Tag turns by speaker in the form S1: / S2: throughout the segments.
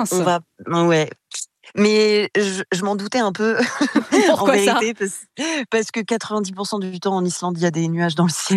S1: Mince.
S2: Ouais. Mais je m'en doutais un peu en
S1: Pourquoi ça?
S2: vérité parce que 90% du temps en Islande, il y a des nuages dans le ciel.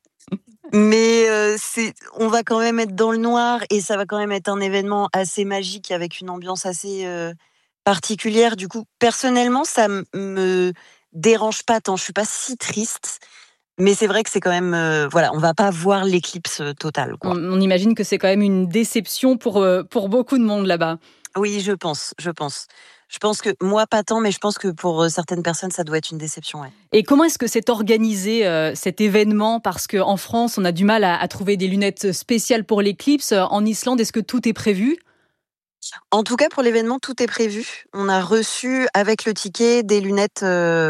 S2: Mais on va quand même être dans le noir et ça va quand même être un événement assez magique avec une ambiance assez particulière. Du coup, personnellement, ça me dérange pas tant. Je suis pas si triste, mais c'est vrai que c'est quand même on va pas voir l'éclipse totale, quoi.
S1: On imagine que c'est quand même une déception pour beaucoup de monde là-bas.
S2: Oui, je pense. Je pense que moi pas tant, mais je pense que pour certaines personnes, ça doit être une déception, ouais.
S1: Et comment est-ce que c'est organisé cet événement? Parce qu'en France, on a du mal à trouver des lunettes spéciales pour l'éclipse. En Islande, est-ce que tout est prévu?
S2: En tout cas, pour l'événement, tout est prévu. On a reçu avec le ticket des lunettes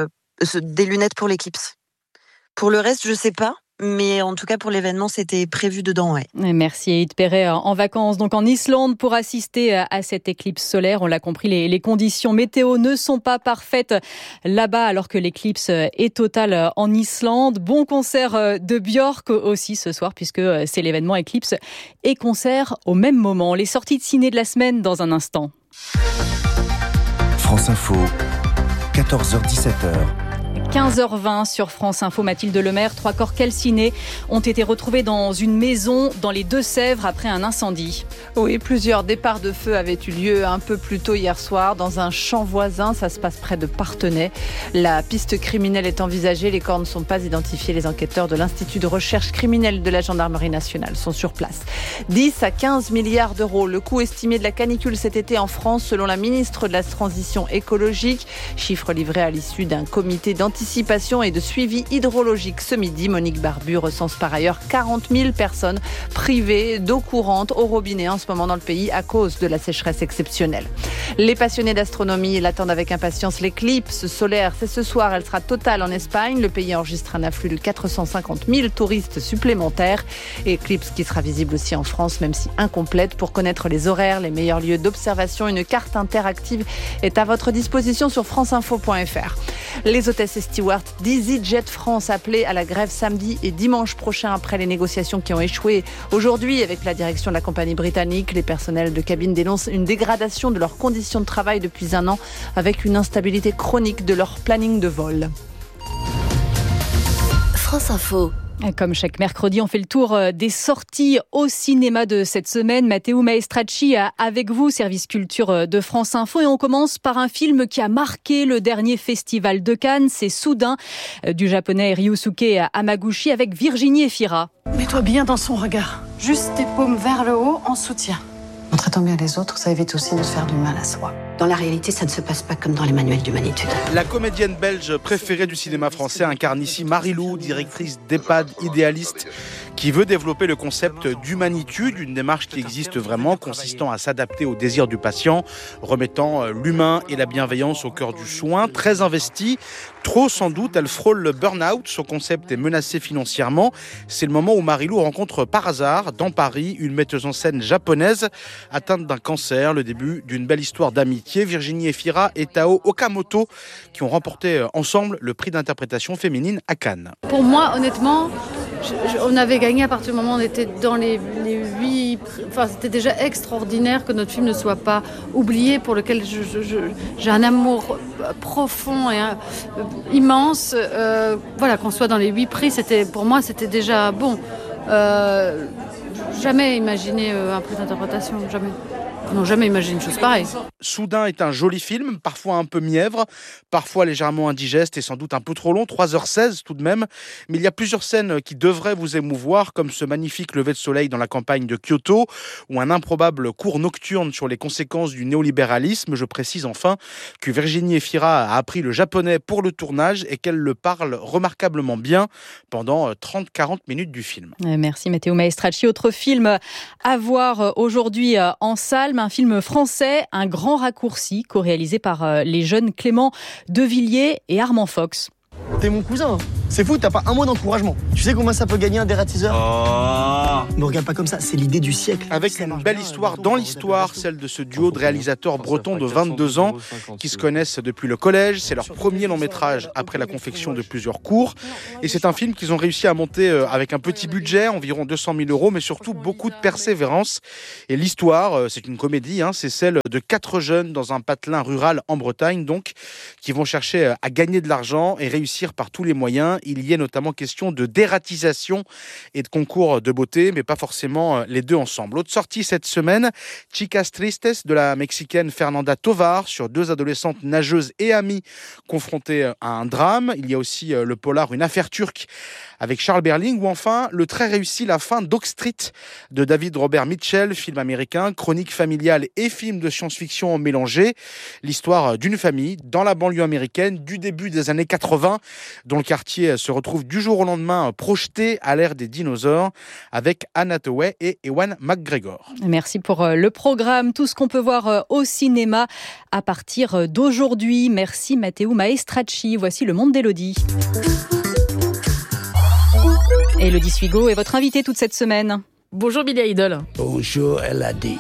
S2: pour l'éclipse. Pour le reste, je sais pas, mais en tout cas pour l'événement, c'était prévu dedans, ouais.
S1: Et merci Edith Perret en vacances donc en Islande pour assister à cette éclipse solaire. On l'a compris, les conditions météo ne sont pas parfaites là-bas alors que l'éclipse est totale en Islande. Bon concert de Björk aussi ce soir puisque c'est l'événement éclipse et concert au même moment. Les sorties de ciné de la semaine dans un instant.
S3: France Info, 14h-17h.
S1: 15h20 sur France Info, Mathilde Lemaire. 3 corps calcinés ont été retrouvés dans une maison dans les Deux-Sèvres après un incendie.
S4: Oui, plusieurs départs de feu avaient eu lieu un peu plus tôt hier soir dans un champ voisin. Ça se passe près de Parthenay. La piste criminelle est envisagée. Les corps ne sont pas identifiés. Les enquêteurs de l'Institut de recherche criminelle de la Gendarmerie nationale sont sur place. 10 à 15 milliards d'euros. Le coût estimé de la canicule cet été en France selon la ministre de la Transition écologique. Chiffre livré à l'issue d'un comité d'anticipation et de suivi hydrologique ce midi. Monique Barbu recense par ailleurs 40 000 personnes privées d'eau courante au robinet en ce moment dans le pays à cause de la sécheresse exceptionnelle. Les passionnés d'astronomie l'attendent avec impatience. L'éclipse solaire, c'est ce soir, elle sera totale en Espagne. Le pays enregistre un afflux de 450 000 touristes supplémentaires. Éclipse qui sera visible aussi en France, même si incomplète. Pour connaître les horaires, les meilleurs lieux d'observation, une carte interactive est à votre disposition sur franceinfo.fr. Les hôtesses et stewards d'EasyJet France appelés à la grève samedi et dimanche prochain après les négociations qui ont échoué aujourd'hui avec la direction de la compagnie britannique. Les personnels de cabine dénoncent une dégradation de leurs conditions de travail depuis un an avec une instabilité chronique de leur planning de vol.
S5: France Info.
S1: Comme chaque mercredi, on fait le tour des sorties au cinéma de cette semaine. Matteo Maestracci avec vous, service culture de France Info. Et on commence par un film qui a marqué le dernier festival de Cannes. C'est Soudain, du japonais Ryusuke Hamaguchi avec Virginie Efira.
S6: Mets-toi bien dans son regard. Juste tes paumes vers le haut en soutien. En traitant bien les autres, ça évite aussi de se faire du mal à soi.
S5: Dans la réalité, ça ne se passe pas comme dans les manuels d'humanitude.
S7: La comédienne belge préférée du cinéma français incarne ici Marie-Lou, directrice d'EHPAD idéaliste, qui veut développer le concept d'humanitude, une démarche qui existe vraiment, consistant à s'adapter aux désirs du patient, remettant l'humain et la bienveillance au cœur du soin. Très investie, trop sans doute, elle frôle le burn-out, son concept est menacé financièrement. C'est le moment où Marie-Lou rencontre par hasard, dans Paris, une metteuse en scène japonaise atteinte d'un cancer, le début d'une belle histoire d'amitié. Virginie Efira et Tao Okamoto qui ont remporté ensemble le prix d'interprétation féminine à Cannes.
S8: Pour moi, honnêtement, on avait gagné à partir du moment où on était dans les 8... Enfin, c'était déjà extraordinaire que notre film ne soit pas oublié, pour lequel j'ai un amour profond et immense. Voilà, qu'on soit dans les 8 prix, pour moi, c'était déjà bon. Jamais imaginé un prix d'interprétation, jamais. Non, jamais imaginé une chose pareille.
S7: Soudain est un joli film, parfois un peu mièvre, parfois légèrement indigeste et sans doute un peu trop long, 3h16 tout de même. Mais il y a plusieurs scènes qui devraient vous émouvoir, comme ce magnifique lever de soleil dans la campagne de Kyoto, ou un improbable cours nocturne sur les conséquences du néolibéralisme. Je précise enfin que Virginie Efira a appris le japonais pour le tournage et qu'elle le parle remarquablement bien pendant 30-40 minutes du film.
S1: Merci Matteo Maestracci. Autre film à voir aujourd'hui en salle, un film français, Un grand raccourci, co-réalisé par les jeunes Clément Devilliers et Armand Fox.
S9: T'es mon cousin, C'est fou, t'as pas un mot d'encouragement. Tu sais combien ça peut gagner un dératiseur ? Ne regarde pas comme ça, c'est l'idée du siècle.
S7: Avec une belle histoire dans l'histoire, celle de ce duo de réalisateurs bretons de 22 ans qui se connaissent depuis le collège. C'est leur premier long métrage après la confection de plusieurs courts. Et c'est un film qu'ils ont réussi à monter avec un petit budget, environ 200 000 €, mais surtout beaucoup de persévérance. Et l'histoire, c'est une comédie, c'est celle de 4 jeunes dans un patelin rural en Bretagne, donc, qui vont chercher à gagner de l'argent et réussir par tous les moyens. Il y est notamment question de dératisation et de concours de beauté, mais pas forcément les deux ensemble. Autre sortie cette semaine, Chicas Tristes de la Mexicaine Fernanda Tovar sur 2 adolescentes nageuses et amies confrontées à un drame. Il y a aussi le polar Une affaire turque avec Charles Berling, ou enfin le très réussi La fin d'Oak Street de David Robert Mitchell, film américain, chronique familiale et film de science-fiction mélangés. L'histoire d'une famille dans la banlieue américaine du début des années 80, dont le quartier se retrouve du jour au lendemain projeté à l'ère des dinosaures, avec Anne Hathaway et Ewan McGregor.
S1: Merci pour le programme, tout ce qu'on peut voir au cinéma à partir d'aujourd'hui. Merci Matteo Maestracci. Voici Le Monde d'Élodie. Élodie Suigo est votre invitée toute cette semaine.
S10: Bonjour Billy Idol.
S11: Bonjour Elodie.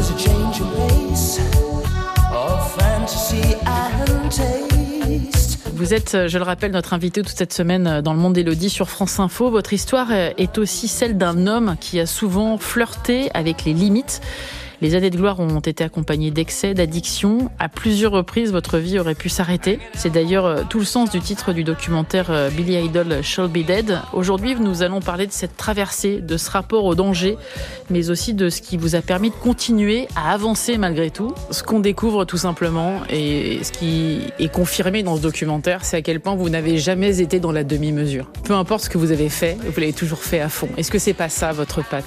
S10: Vous êtes, je le rappelle, notre invité toute cette semaine dans Le Monde d'Élodie sur France Info. Votre histoire est aussi celle d'un homme qui a souvent flirté avec les limites. Les années de gloire ont été accompagnées d'excès, d'addiction. À plusieurs reprises, votre vie aurait pu s'arrêter. C'est d'ailleurs tout le sens du titre du documentaire Billy Idol Shall Be Dead. Aujourd'hui, nous allons parler de cette traversée, de ce rapport au danger, mais aussi de ce qui vous a permis de continuer à avancer malgré tout. Ce qu'on découvre tout simplement, et ce qui est confirmé dans ce documentaire, c'est à quel point vous n'avez jamais été dans la demi-mesure. Peu importe ce que vous avez fait, vous l'avez toujours fait à fond. Est-ce que c'est pas ça votre patte ?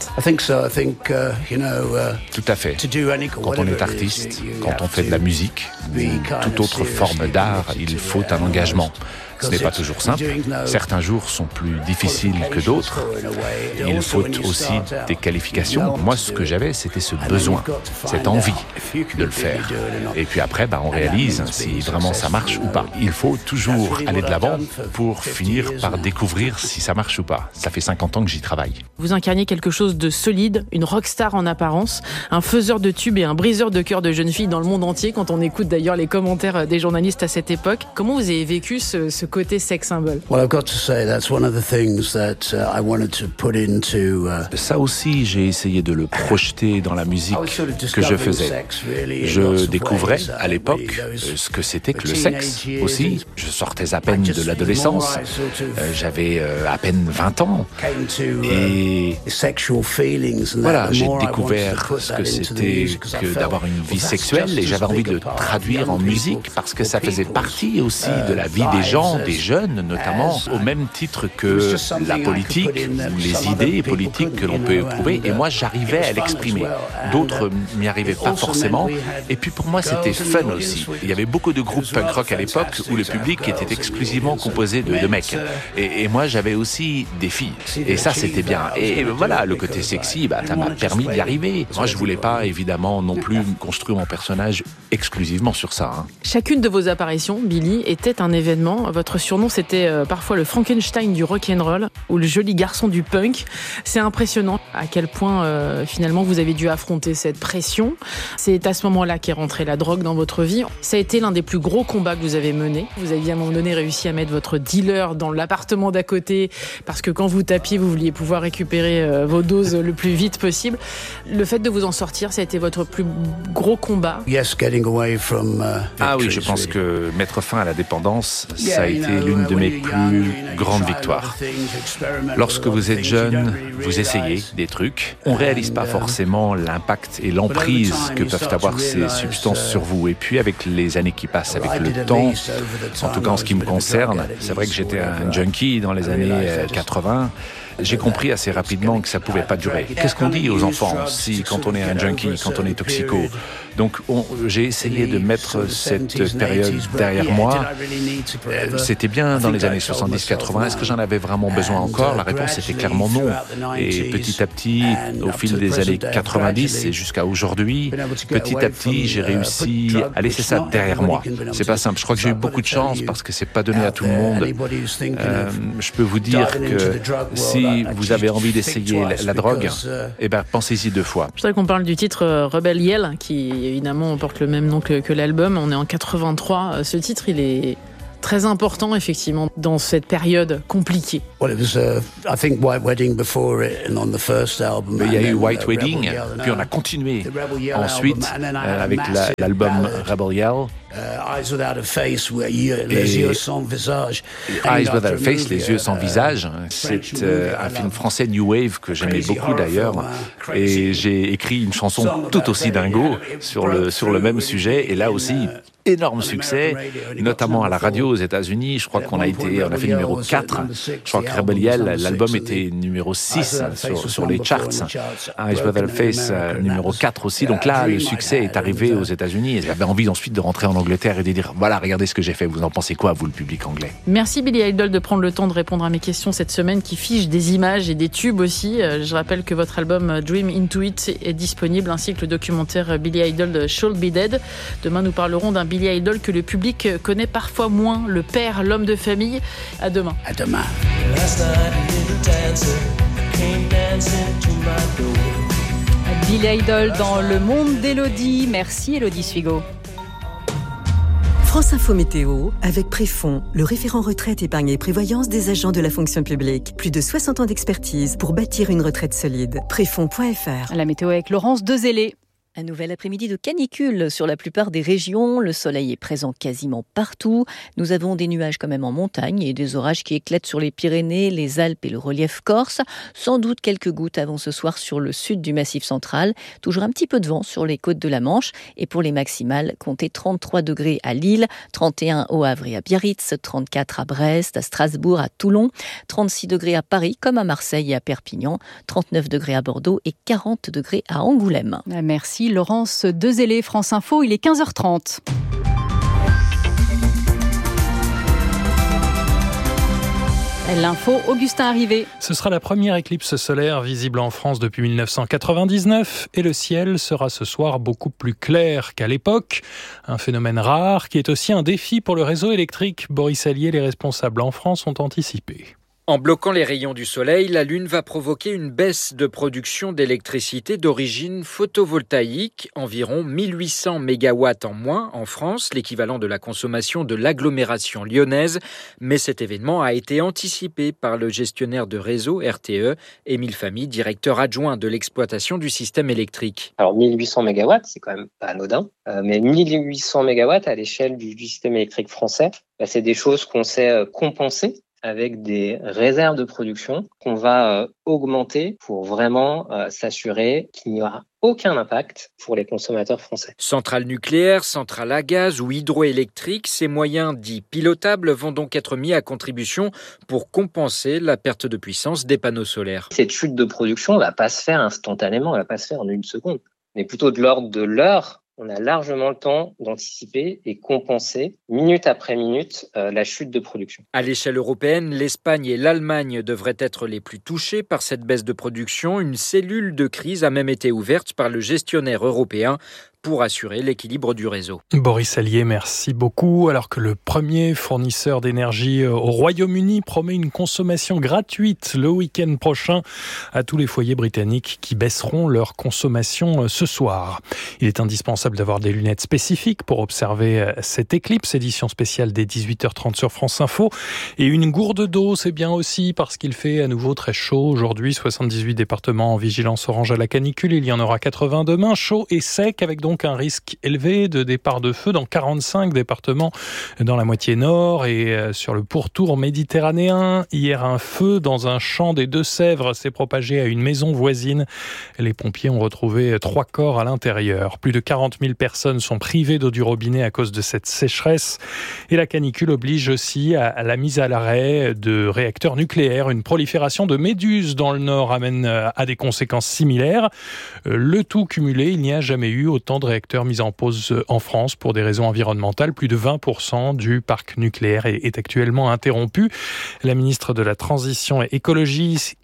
S12: Tout à fait. Quand on est artiste, quand on fait de la musique, ou toute autre forme d'art, il faut un engagement. Ce n'est pas toujours simple. Certains jours sont plus difficiles que d'autres. Il faut aussi des qualifications. Moi, ce que j'avais, c'était ce besoin, cette envie de le faire. Et puis après, on réalise si vraiment ça marche ou pas. Il faut toujours aller de l'avant pour finir par découvrir si ça marche ou pas. Ça fait 50 ans que j'y travaille.
S10: Vous incarniez quelque chose de solide, une rockstar en apparence, un faiseur de tubes et un briseur de cœur de jeunes filles dans le monde entier, quand on écoute d'ailleurs les commentaires des journalistes à cette époque. Comment vous avez vécu ce côté sex symbol?
S12: Ça aussi, j'ai essayé de le projeter dans la musique que je faisais. Je découvrais à l'époque ce que c'était que le sexe aussi. Je sortais à peine de l'adolescence. J'avais à peine 20 ans. Et voilà, j'ai découvert ce que c'était que d'avoir une vie sexuelle, et j'avais envie de le traduire en musique parce que ça faisait partie aussi de la vie des gens, des jeunes notamment, au même titre que la politique, les idées politiques que l'on peut éprouver. Et moi, j'arrivais à l'exprimer. D'autres n'y arrivaient pas forcément. Et puis pour moi, c'était fun aussi. Il y avait beaucoup de groupes punk rock à l'époque où le public était exclusivement composé de mecs. Et moi, j'avais aussi des filles. Et ça, c'était bien. Et voilà, le côté sexy, ça m'a permis d'y arriver. Moi, je voulais pas, évidemment, non plus construire mon personnage exclusivement sur ça.
S10: Chacune de vos apparitions, Billy, était un événement. Votre surnom, c'était parfois le Frankenstein du rock'n'roll ou le joli garçon du punk. C'est impressionnant à quel point, finalement, vous avez dû affronter cette pression. C'est à ce moment-là qu'est rentrée la drogue dans votre vie. Ça a été l'un des plus gros combats que vous avez menés. Vous aviez à un moment donné réussi à mettre votre dealer dans l'appartement d'à côté parce que quand vous tapiez, vous vouliez pouvoir récupérer vos doses le plus vite possible. Le fait de vous en sortir, ça a été votre plus gros combat.
S12: Ah oui, je pense que mettre fin à la dépendance, ça a été l'une de mes plus grandes victoires. Lorsque vous êtes jeune, vous essayez des trucs. On ne réalise pas forcément l'impact et l'emprise que peuvent avoir ces substances sur vous. Et puis avec les années qui passent, avec le temps, en tout cas en ce qui me concerne, c'est vrai que j'étais un junkie dans les années 80. J'ai compris assez rapidement que ça pouvait pas durer. Qu'est-ce qu'on dit aux enfants si, quand on est un junkie, quand on est toxico, Donc j'ai essayé de mettre cette période derrière moi. C'était bien dans les années 70-80. Est-ce que j'en avais vraiment besoin encore ? La réponse était clairement non. Et petit à petit, au fil des années 90 et jusqu'à aujourd'hui, petit à petit, j'ai réussi à laisser ça derrière moi. C'est pas simple. Je crois que j'ai eu beaucoup de chance parce que c'est pas donné à tout le monde. Je peux vous dire que si vous avez envie d'essayer la drogue, pensez-y 2 fois.
S10: Je voudrais qu'on parle du titre Rebel Yell, qui évidemment porte le même nom que l'album. On est en 83. Ce titre, il est très important, effectivement, dans cette période compliquée.
S12: Il y a eu White Wedding, puis on a continué ensuite avec l'album Rebel Yell. Eyes Without a Face, les yeux sans visage. Eyes Without a Face, les yeux sans visage. C'est un film français New Wave que j'aimais beaucoup d'ailleurs. Et j'ai écrit une chanson tout aussi dingo sur le même sujet. Et là aussi, énorme succès, notamment à la radio aux États-Unis. Je crois qu'on a fait numéro 4. Je crois que Rebel Yell, l'album était numéro 6 sur les charts. Eyes Without a Face, numéro 4 aussi. Donc là, le succès est arrivé aux États-Unis. Et j'avais envie ensuite de rentrer en Angleterre et de dire, voilà, regardez ce que j'ai fait. Vous en pensez quoi, vous, le public anglais ?
S10: Merci Billy Idol de prendre le temps de répondre à mes questions cette semaine, qui fiche des images et des tubes aussi. Je rappelle que votre album Dream Into It est disponible, ainsi que le documentaire Billy Idol de Should Be Dead. Demain, nous parlerons d'un Billy Idol que le public connaît parfois moins, le père, l'homme de famille. À demain.
S11: À demain.
S1: Billy Idol dans Le Monde d'Élodie. Merci Élodie Suigo.
S13: France Info Météo, avec Préfond, le référent retraite, épargne et prévoyance des agents de la fonction publique. Plus de 60 ans d'expertise pour bâtir une retraite solide. Préfond.fr.
S1: La météo avec Laurence Dezellé.
S14: Un nouvel après-midi de canicule sur la plupart des régions. Le soleil est présent quasiment partout. Nous avons des nuages quand même en montagne et des orages qui éclatent sur les Pyrénées, les Alpes et le relief corse. Sans doute quelques gouttes avant ce soir sur le sud du Massif central. Toujours un petit peu de vent sur les côtes de la Manche. Et pour les maximales, comptez 33 degrés à Lille, 31 au Havre et à Biarritz, 34 à Brest, à Strasbourg, à Toulon, 36 degrés à Paris comme à Marseille et à Perpignan, 39 degrés à Bordeaux et 40 degrés à Angoulême.
S1: Merci Laurence Dezellé, France Info, il est 15h30. L'info, Augustin Arrivé.
S15: Ce sera la première éclipse solaire visible en France depuis 1999 et le ciel sera ce soir beaucoup plus clair qu'à l'époque. Un phénomène rare qui est aussi un défi pour le réseau électrique. Boris Allier, les responsables en France ont anticipé.
S16: En bloquant les rayons du soleil, la Lune va provoquer une baisse de production d'électricité d'origine photovoltaïque, environ 1800 MW en moins en France, l'équivalent de la consommation de l'agglomération lyonnaise. Mais cet événement a été anticipé par le gestionnaire de réseau RTE, Émile Famille, directeur adjoint de l'exploitation du système électrique.
S17: Alors 1800 MW, c'est quand même pas anodin, mais 1800 MW à l'échelle du système électrique français, c'est des choses qu'on sait compenser avec des réserves de production qu'on va augmenter pour vraiment s'assurer qu'il n'y aura aucun impact pour les consommateurs français.
S16: Centrales nucléaires, centrales à gaz ou hydroélectriques, ces moyens dits pilotables vont donc être mis à contribution pour compenser la perte de puissance des panneaux solaires.
S17: Cette chute de production ne va pas se faire instantanément, elle ne va pas se faire en une seconde, mais plutôt de l'ordre de l'heure. On a largement le temps d'anticiper et compenser, minute après minute, la chute de production.
S16: À l'échelle européenne, l'Espagne et l'Allemagne devraient être les plus touchées par cette baisse de production. Une cellule de crise a même été ouverte par le gestionnaire européen pour assurer l'équilibre du réseau.
S15: Boris Allier, merci beaucoup. Alors que le premier fournisseur d'énergie au Royaume-Uni promet une consommation gratuite le week-end prochain à tous les foyers britanniques qui baisseront leur consommation ce soir. Il est indispensable d'avoir des lunettes spécifiques pour observer cette éclipse, édition spéciale dès 18h30 sur France Info. Et une gourde d'eau, c'est bien aussi parce qu'il fait à nouveau très chaud aujourd'hui. 78 départements en vigilance orange à la canicule. Il y en aura 80 demain. Chaud et sec avec donc un risque élevé de départ de feu dans 45 départements dans la moitié nord et sur le pourtour méditerranéen. Hier, un feu dans un champ des Deux-Sèvres s'est propagé à une maison voisine. Les pompiers ont retrouvé 3 corps à l'intérieur. Plus de 40 000 personnes sont privées d'eau du robinet à cause de cette sécheresse. Et la canicule oblige aussi à la mise à l'arrêt de réacteurs nucléaires. Une prolifération de méduses dans le nord amène à des conséquences similaires. Le tout cumulé, il n'y a jamais eu autant autant de réacteurs mis en pause en France pour des raisons environnementales. Plus de 20% du parc nucléaire est actuellement interrompu. La ministre de la Transition écologique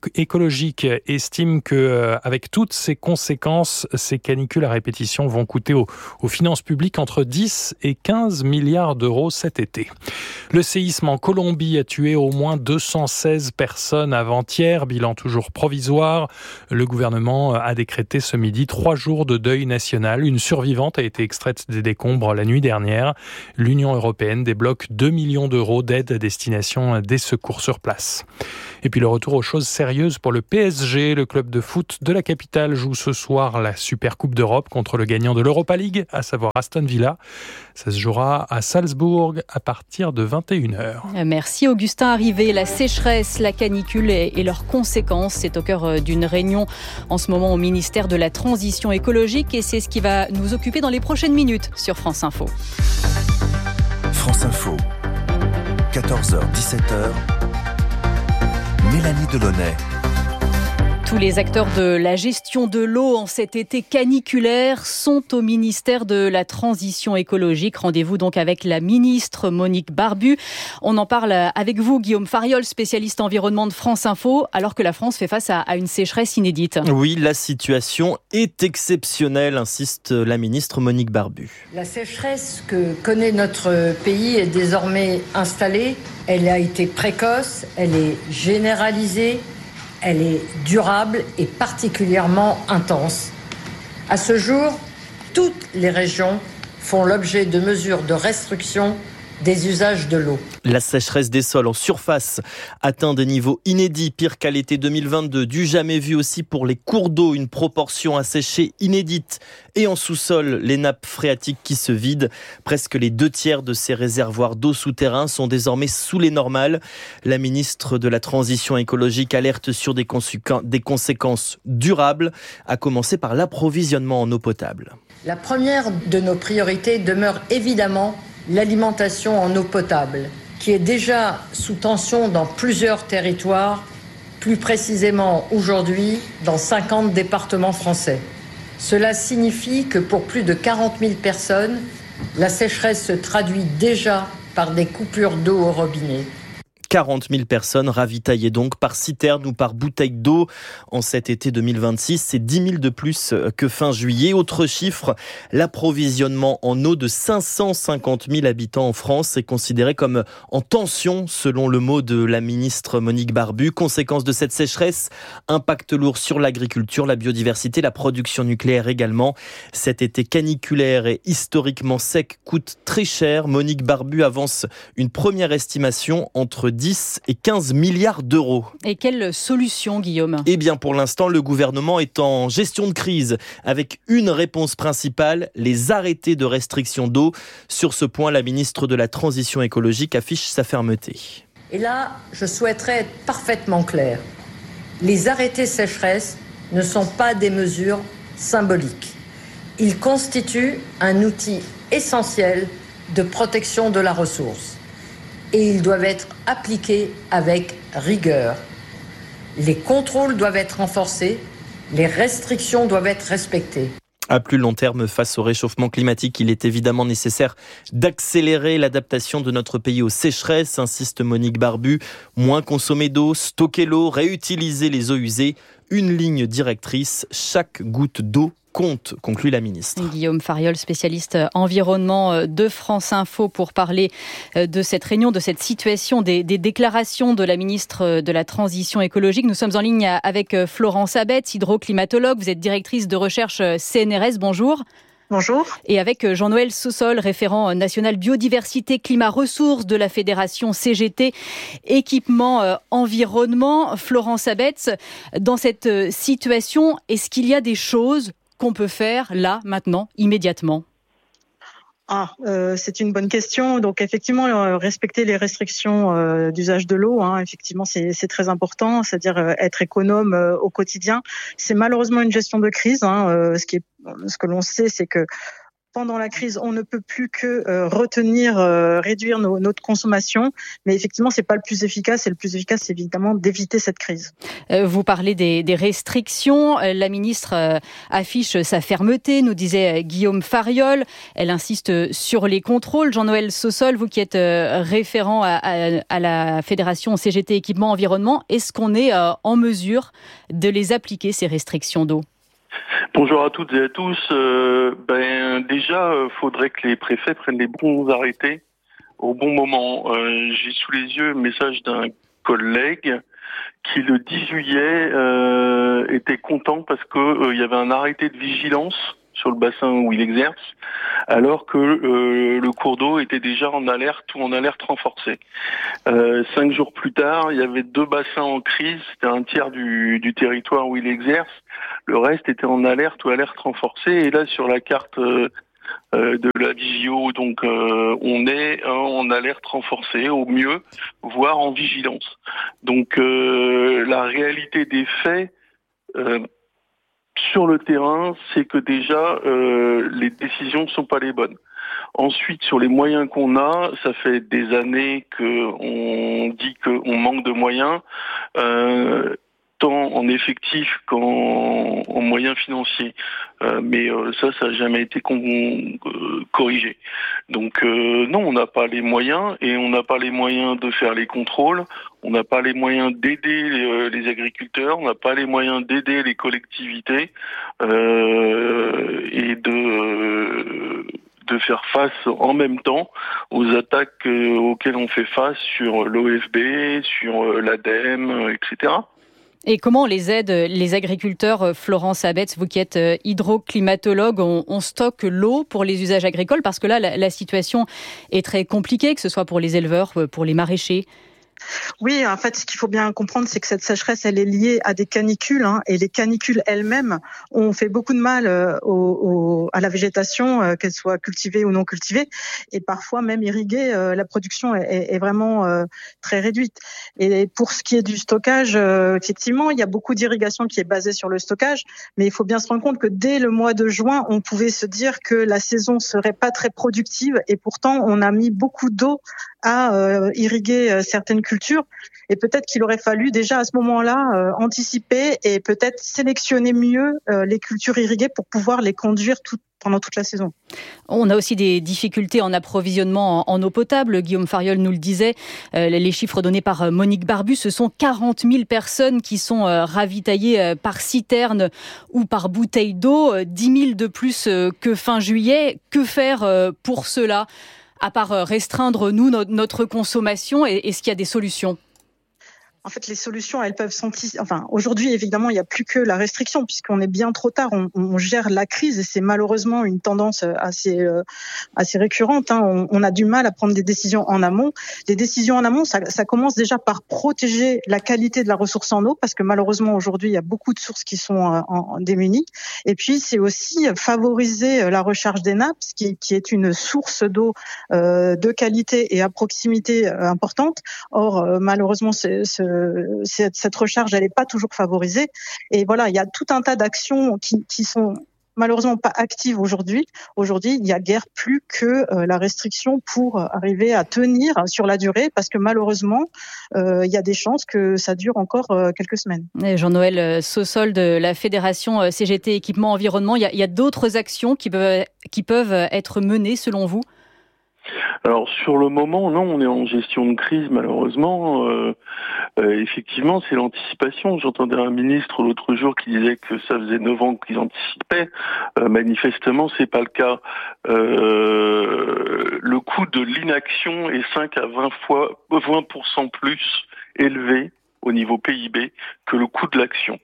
S15: estime que avec toutes ces conséquences, ces canicules à répétition vont coûter aux finances publiques entre 10 et 15 milliards d'euros cet été. Le séisme en Colombie a tué au moins 216 personnes avant-hier, bilan toujours provisoire. Le gouvernement a décrété ce midi 3 jours de deuil national. Une survivante a été extraite des décombres la nuit dernière. L'Union européenne débloque 2 millions d'euros d'aide à destination des secours sur place. Et puis le retour aux choses sérieuses pour le PSG. Le club de foot de la capitale joue ce soir la Super Coupe d'Europe contre le gagnant de l'Europa League, à savoir Aston Villa. Ça se jouera à Salzbourg à partir de 21h.
S1: Merci Augustin Arrivé. La sécheresse, la canicule et leurs conséquences, c'est au cœur d'une réunion en ce moment au ministère de la Transition écologique et c'est ce qui va nous occuper dans les prochaines minutes sur France Info.
S3: France Info, 14h, 17h. Mélanie Delaunay.
S1: Tous les acteurs de la gestion de l'eau en cet été caniculaire sont au ministère de la Transition écologique. Rendez-vous donc avec la ministre Monique Barbu. On en parle avec vous, Guillaume Fariol, spécialiste environnement de France Info, alors que la France fait face à une sécheresse inédite.
S11: Oui, la situation est exceptionnelle, insiste la ministre Monique Barbu.
S18: La sécheresse que connaît notre pays est désormais installée. Elle a été précoce, elle est généralisée. Elle est durable et particulièrement intense. À ce jour, toutes les régions font l'objet de mesures de restriction des usages de l'eau.
S11: La sécheresse des sols en surface atteint des niveaux inédits, pire qu'à l'été 2022, du jamais vu aussi pour les cours d'eau, une proportion asséchée inédite. Et en sous-sol, les nappes phréatiques qui se vident. Presque les 2/3 de ces réservoirs d'eau souterrains sont désormais sous les normales. La ministre de la Transition écologique alerte sur des conséquences durables, à commencer par l'approvisionnement en eau potable.
S18: La première de nos priorités demeure évidemment l'alimentation en eau potable, qui est déjà sous tension dans plusieurs territoires, plus précisément aujourd'hui dans 50 départements français. Cela signifie que pour plus de 40 000 personnes, la sécheresse se traduit déjà par des coupures d'eau au robinet.
S11: 40 000 personnes ravitaillées donc par citerne ou par bouteille d'eau en cet été 2026. C'est 10 000 de plus que fin juillet. Autre chiffre, l'approvisionnement en eau de 550 000 habitants en France est considéré comme en tension, selon le mot de la ministre Monique Barbu. Conséquence de cette sécheresse, impact lourd sur l'agriculture, la biodiversité, la production nucléaire également. Cet été caniculaire et historiquement sec coûte très cher. Monique Barbu avance une première estimation entre 10 et 15 milliards d'euros.
S1: Et quelle solution, Guillaume ?
S11: Eh bien, pour l'instant, le gouvernement est en gestion de crise avec une réponse principale, les arrêtés de restriction d'eau. Sur ce point, la ministre de la Transition écologique affiche sa fermeté.
S18: Et là, je souhaiterais être parfaitement clair. Les arrêtés sécheresse ne sont pas des mesures symboliques. Ils constituent un outil essentiel de protection de la ressource. Et ils doivent être appliqués avec rigueur. Les contrôles doivent être renforcés, les restrictions doivent être respectées.
S11: À plus long terme, face au réchauffement climatique, il est évidemment nécessaire d'accélérer l'adaptation de notre pays aux sécheresses, insiste Monique Barbu. Moins consommer d'eau, stocker l'eau, réutiliser les eaux usées. Une ligne directrice, chaque goutte d'eau compte, conclut la ministre.
S1: Guillaume Fariol, spécialiste environnement de France Info, pour parler de cette réunion, de cette situation, des déclarations de la ministre de la Transition écologique. Nous sommes en ligne avec Florence Abetz, hydroclimatologue. Vous êtes directrice de recherche CNRS. Bonjour.
S19: Bonjour.
S1: Et avec Jean-Noël Saussol, référent national biodiversité, climat, ressources de la Fédération CGT, équipement, environnement. Florence Abetz, dans cette situation, est-ce qu'il y a des choses qu'on peut faire là, maintenant, immédiatement ?
S19: C'est une bonne question. Donc effectivement, respecter les restrictions d'usage de l'eau, effectivement, c'est très important. C'est-à-dire être économe au quotidien. C'est malheureusement une gestion de crise. Ce que l'on sait, c'est que pendant la crise, on ne peut plus que réduire notre consommation. Mais effectivement, c'est pas le plus efficace. Et le plus efficace, c'est évidemment d'éviter cette crise.
S1: Vous parlez des restrictions. La ministre affiche sa fermeté, nous disait Guillaume Fariol. Elle insiste sur les contrôles. Jean-Noël Sossol, vous qui êtes référent à la Fédération CGT Équipement Environnement, est-ce qu'on est en mesure de les appliquer, ces restrictions d'eau ?
S20: Bonjour à toutes et à tous. Déjà, faudrait que les préfets prennent les bons arrêtés au bon moment. J'ai sous les yeux le message d'un collègue qui, le 10 juillet, était content parce que il y avait un arrêté de vigilance sur le bassin où il exerce, alors que le cours d'eau était déjà en alerte ou en alerte renforcée. 5 jours plus tard, il y avait 2 bassins en crise, c'était un tiers du territoire où il exerce, le reste était en alerte ou alerte renforcée, et là sur la carte de la Vigio, donc on est en alerte renforcée au mieux, voire en vigilance. Donc la réalité des faits sur le terrain, c'est que déjà les décisions ne sont pas les bonnes. Ensuite, sur les moyens qu'on a, ça fait des années qu'on dit qu'on manque de moyens, tant en effectifs qu'en moyens financiers. Mais ça n'a jamais été corrigé. Donc non, on n'a pas les moyens, et on n'a pas les moyens de faire les contrôles, on n'a pas les moyens d'aider les agriculteurs, on n'a pas les moyens d'aider les collectivités et de faire face en même temps aux attaques auxquelles on fait face sur l'OFB, sur l'ADEME, etc.
S1: Et comment les aide les agriculteurs, Florence Abetz, vous qui êtes hydroclimatologue, on stocke l'eau pour les usages agricoles? Parce que là, la situation est très compliquée, que ce soit pour les éleveurs, pour les maraîchers.
S19: Oui, en fait, ce qu'il faut bien comprendre, c'est que cette sécheresse, elle est liée à des canicules, et les canicules elles-mêmes ont fait beaucoup de mal à la végétation, qu'elle soit cultivée ou non cultivée, et parfois même irriguée, la production est vraiment très réduite. Et pour ce qui est du stockage, effectivement, il y a beaucoup d'irrigation qui est basée sur le stockage, mais il faut bien se rendre compte que dès le mois de juin, on pouvait se dire que la saison serait pas très productive, et pourtant, on a mis beaucoup d'eau à irriguer certaines cultures, et peut-être qu'il aurait fallu déjà à ce moment-là anticiper et peut-être sélectionner mieux les cultures irriguées pour pouvoir les conduire pendant toute la saison.
S1: On a aussi des difficultés en approvisionnement en eau potable. Guillaume Fariol nous le disait, les chiffres donnés par Monique Barbu, ce sont 40 000 personnes qui sont ravitaillées par citerne ou par bouteille d'eau, 10 000 de plus que fin juillet. Que faire pour cela ? À part restreindre, notre consommation, est-ce qu'il y a des solutions ?
S19: En fait, les solutions, elles peuvent aujourd'hui, évidemment, il n'y a plus que la restriction, puisqu'on est bien trop tard. On gère la crise, et c'est malheureusement une tendance assez récurrente. On a du mal à prendre des décisions en amont. Les décisions en amont, ça commence déjà par protéger la qualité de la ressource en eau, parce que malheureusement, aujourd'hui, il y a beaucoup de sources qui sont en démunies. Et puis, c'est aussi favoriser la recharge des nappes, qui est une source d'eau de qualité et à proximité importante. Or, malheureusement, cette recharge, elle n'est pas toujours favorisée. Et voilà, il y a tout un tas d'actions qui sont malheureusement pas actives aujourd'hui. Aujourd'hui, il n'y a guère plus que la restriction pour arriver à tenir sur la durée, parce que malheureusement, il y a des chances que ça dure encore quelques semaines.
S1: Et Jean-Noël Sossol de la Fédération CGT Équipement Environnement, il y a d'autres actions qui peuvent être menées selon vous ?
S20: Alors sur le moment, non, on est en gestion de crise malheureusement. Effectivement, c'est l'anticipation. J'entendais un ministre l'autre jour qui disait que ça faisait 9 ans qu'ils anticipaient. Manifestement, c'est pas le cas. Le coût de l'inaction est 5 à 20% plus élevé au niveau PIB que le coût de l'action.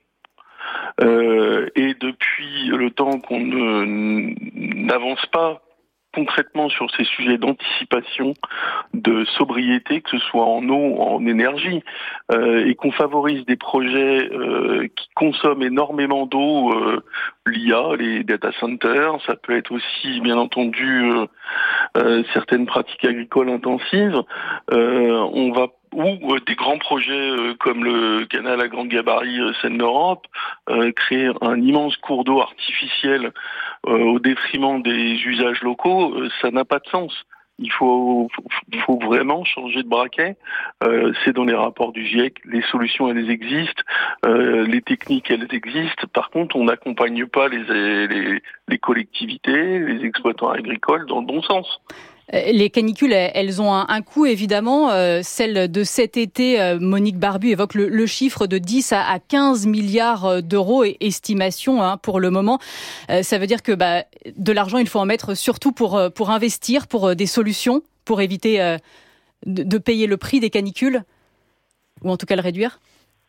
S20: Et depuis le temps qu'on n'avance pas concrètement sur ces sujets d'anticipation, de sobriété, que ce soit en eau ou en énergie, et qu'on favorise des projets qui consomment énormément d'eau, l'IA, les data centers, ça peut être aussi bien entendu certaines pratiques agricoles intensives, on va ou des grands projets comme le canal à grande gabarit Seine-Europe, créer un immense cours d'eau artificiel au détriment des usages locaux, ça n'a pas de sens. Il faut vraiment changer de braquet. C'est dans les rapports du GIEC. Les solutions, elles existent. Les techniques, elles existent. Par contre, on n'accompagne pas les collectivités, les exploitants agricoles dans le bon sens.
S1: Les canicules, elles ont un coût, évidemment. Celle de cet été, Monique Barbu évoque le chiffre de 10 à 15 milliards d'euros, estimation pour le moment. Ça veut dire que de l'argent, il faut en mettre surtout pour investir, pour des solutions, pour éviter de payer le prix des canicules, ou en tout cas le réduire.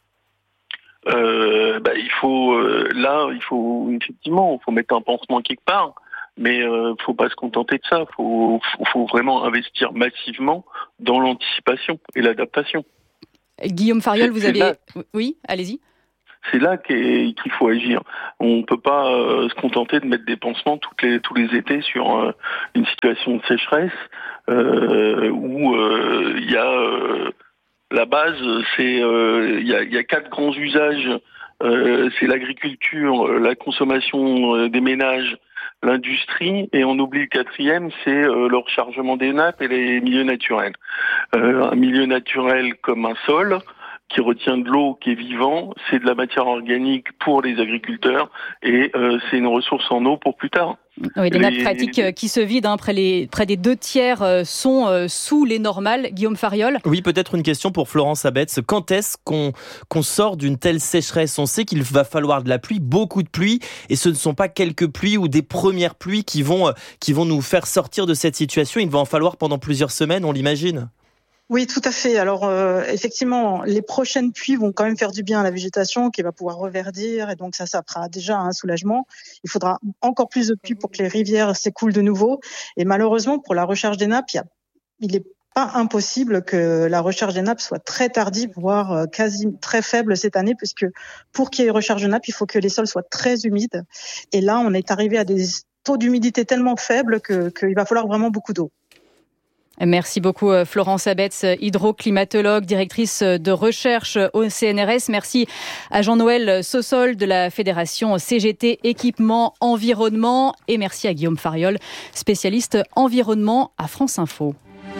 S20: Il faut effectivement, mettre un pansement quelque part. Mais faut pas se contenter de ça. Faut vraiment investir massivement dans l'anticipation et l'adaptation.
S1: Guillaume Fariol, vous avez... Oui, allez-y.
S20: C'est là qu'il faut agir. On peut pas se contenter de mettre des pansements tous les étés sur une situation de sécheresse où il y a la base, c'est il y a 4 grands usages. C'est l'agriculture, la consommation des ménages, l'industrie, et on oublie le 4e, c'est le rechargement des nappes et les milieux naturels. Un milieu naturel comme un sol qui retient de l'eau, qui est vivant, c'est de la matière organique pour les agriculteurs et c'est une ressource en eau pour plus tard.
S1: Oui, des nappes phréatiques qui se vident, près des 2/3 sont sous les normales. Guillaume Fariol.
S11: Oui, peut-être une question pour Florence Abetz. Quand est-ce qu'on sort d'une telle sécheresse ? On sait qu'il va falloir de la pluie, beaucoup de pluie, et ce ne sont pas quelques pluies ou des premières pluies qui vont nous faire sortir de cette situation. Il va en falloir pendant plusieurs semaines, on l'imagine.
S19: Oui, tout à fait. Alors, effectivement, les prochaines pluies vont quand même faire du bien à la végétation qui va pouvoir reverdir. Et donc, ça fera déjà un soulagement. Il faudra encore plus de pluie pour que les rivières s'écoulent de nouveau. Et malheureusement, pour la recharge des nappes, il est pas impossible que la recharge des nappes soit très tardive, voire quasi très faible cette année, puisque pour qu'il y ait recharge de nappes, il faut que les sols soient très humides. Et là, on est arrivé à des taux d'humidité tellement faibles qu'il va falloir vraiment beaucoup d'eau.
S1: Merci beaucoup Florence Abetz, hydroclimatologue, directrice de recherche au CNRS. Merci à Jean-Noël Sossol de la Fédération CGT Équipement Environnement et merci à Guillaume Fariol, spécialiste environnement à France Info.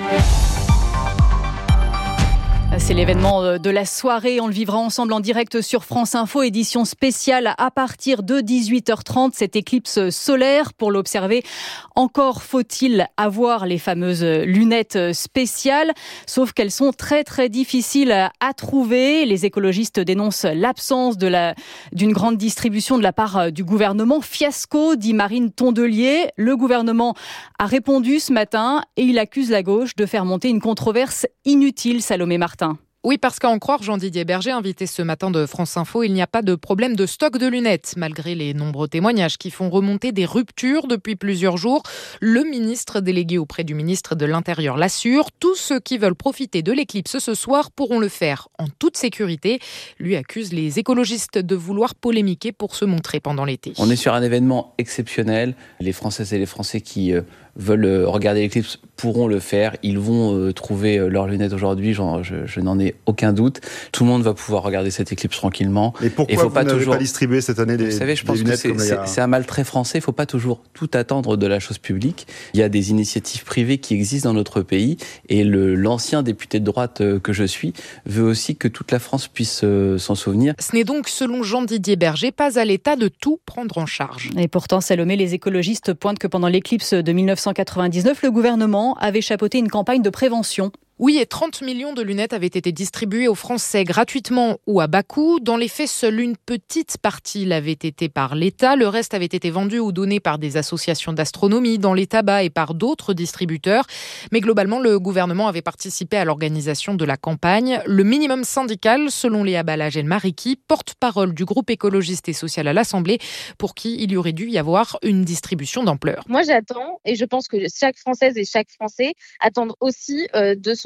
S1: C'est l'événement de la soirée. On le vivra ensemble en direct sur France Info, édition spéciale à partir de 18h30. Cette éclipse solaire, pour l'observer, encore faut-il avoir les fameuses lunettes spéciales, sauf qu'elles sont très très difficiles à trouver. Les écologistes dénoncent l'absence d'une grande distribution de la part du gouvernement. Fiasco, dit Marine Tondelier. Le gouvernement a répondu ce matin et il accuse la gauche de faire monter une controverse inutile, Salomé Martin.
S21: Oui, parce qu'à en croire Jean-Didier Berger, invité ce matin de France Info, il n'y a pas de problème de stock de lunettes, malgré les nombreux témoignages qui font remonter des ruptures depuis plusieurs jours. Le ministre délégué auprès du ministre de l'Intérieur l'assure. Tous ceux qui veulent profiter de l'éclipse ce soir pourront le faire en toute sécurité. Lui accuse les écologistes de vouloir polémiquer pour se montrer pendant l'été.
S22: On est sur un événement exceptionnel. Les Françaises et les Français qui veulent regarder l'éclipse pourront le faire. Ils vont trouver leurs lunettes aujourd'hui, je n'en ai aucun doute. Tout le monde va pouvoir regarder cette éclipse tranquillement.
S23: Et pourquoi vous n'avez pas distribué cette année des lunettes?
S22: Vous savez, je pense que c'est un mal très français. Il ne faut pas toujours tout attendre de la chose publique. Il y a des initiatives privées qui existent dans notre pays et l'ancien député de droite que je suis veut aussi que toute la France puisse s'en souvenir.
S21: Ce n'est donc, selon Jean-Didier Berger, pas à l'État de tout prendre en charge.
S1: Et pourtant, Salomé, les écologistes pointent que pendant l'éclipse de 1999, le gouvernement avait chapeauté une campagne de prévention.
S21: Oui, et 30 millions de lunettes avaient été distribuées aux Français gratuitement ou à bas coût. Dans les faits, seule une petite partie l'avait été par l'État. Le reste avait été vendu ou donné par des associations d'astronomie, dans les tabacs et par d'autres distributeurs. Mais globalement, le gouvernement avait participé à l'organisation de la campagne. Le minimum syndical, selon Léa Balagel-Mariki, porte-parole du groupe écologiste et social à l'Assemblée, pour qui il y aurait dû y avoir une distribution d'ampleur.
S24: Moi, j'attends, et je pense que chaque Française et chaque Français attendent aussi de son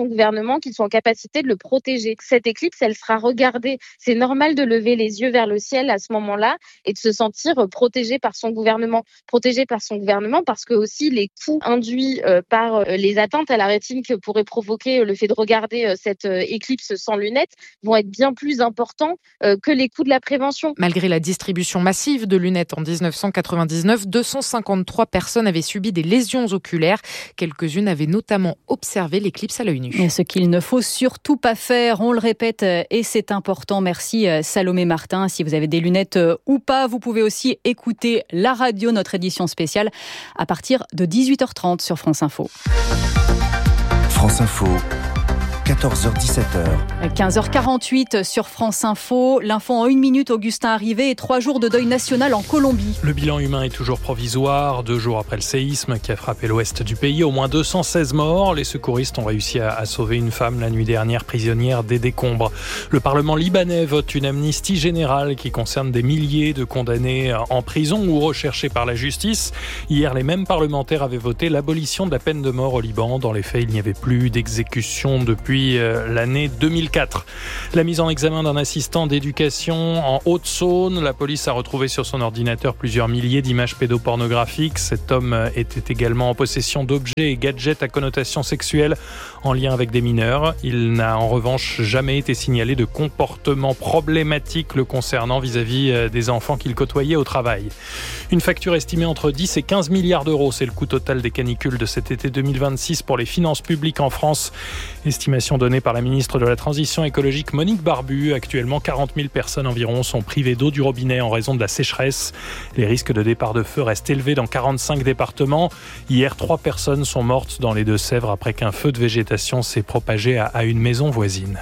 S2: son gouvernement qui sont en capacité de le protéger. Cette éclipse, elle sera regardée. C'est normal de lever les yeux vers le ciel à ce moment-là et de se sentir protégé par son gouvernement. Protégé par son gouvernement parce que aussi les coûts induits par les atteintes à la rétine que pourrait provoquer le fait de regarder cette éclipse sans lunettes vont être bien plus importants que les coûts de la prévention.
S21: Malgré la distribution massive de lunettes en 1999, 253 personnes avaient subi des lésions oculaires. Quelques-unes avaient notamment observé l'éclipse à l'œil nu.
S1: Et ce qu'il ne faut surtout pas faire, on le répète, et c'est important. Merci Salomé Martin. Si vous avez des lunettes ou pas, vous pouvez aussi écouter la radio, notre édition spéciale, à partir de 18h30 sur France Info.
S3: France Info. 14h-17h.
S1: 15h48 sur France Info. L'info en 1 minute, Augustin Arrivé, et 3 jours de deuil national en Colombie.
S15: Le bilan humain est toujours provisoire. 2 jours après le séisme qui a frappé l'ouest du pays, au moins 216 morts. Les secouristes ont réussi à sauver une femme la nuit dernière, prisonnière des décombres. Le Parlement libanais vote une amnistie générale qui concerne des milliers de condamnés en prison ou recherchés par la justice. Hier, les mêmes parlementaires avaient voté l'abolition de la peine de mort au Liban. Dans les faits, il n'y avait plus d'exécution depuis l'année 2004. La mise en examen d'un assistant d'éducation en Haute-Saône. La police a retrouvé sur son ordinateur plusieurs milliers d'images pédopornographiques. Cet homme était également en possession d'objets et gadgets à connotation sexuelle en lien avec des mineurs. Il n'a en revanche jamais été signalé de comportement problématique le concernant vis-à-vis des enfants qu'il côtoyait au travail. Une facture estimée entre 10 et 15 milliards d'euros. C'est le coût total des canicules de cet été 2026 pour les finances publiques en France. Estimation donnée par la ministre de la Transition écologique Monique Barbu. Actuellement, 40 000 personnes environ sont privées d'eau du robinet en raison de la sécheresse. Les risques de départ de feu restent élevés dans 45 départements. Hier, 3 personnes sont mortes dans les Deux-Sèvres après qu'un feu de végétation s'est propagé à une maison voisine.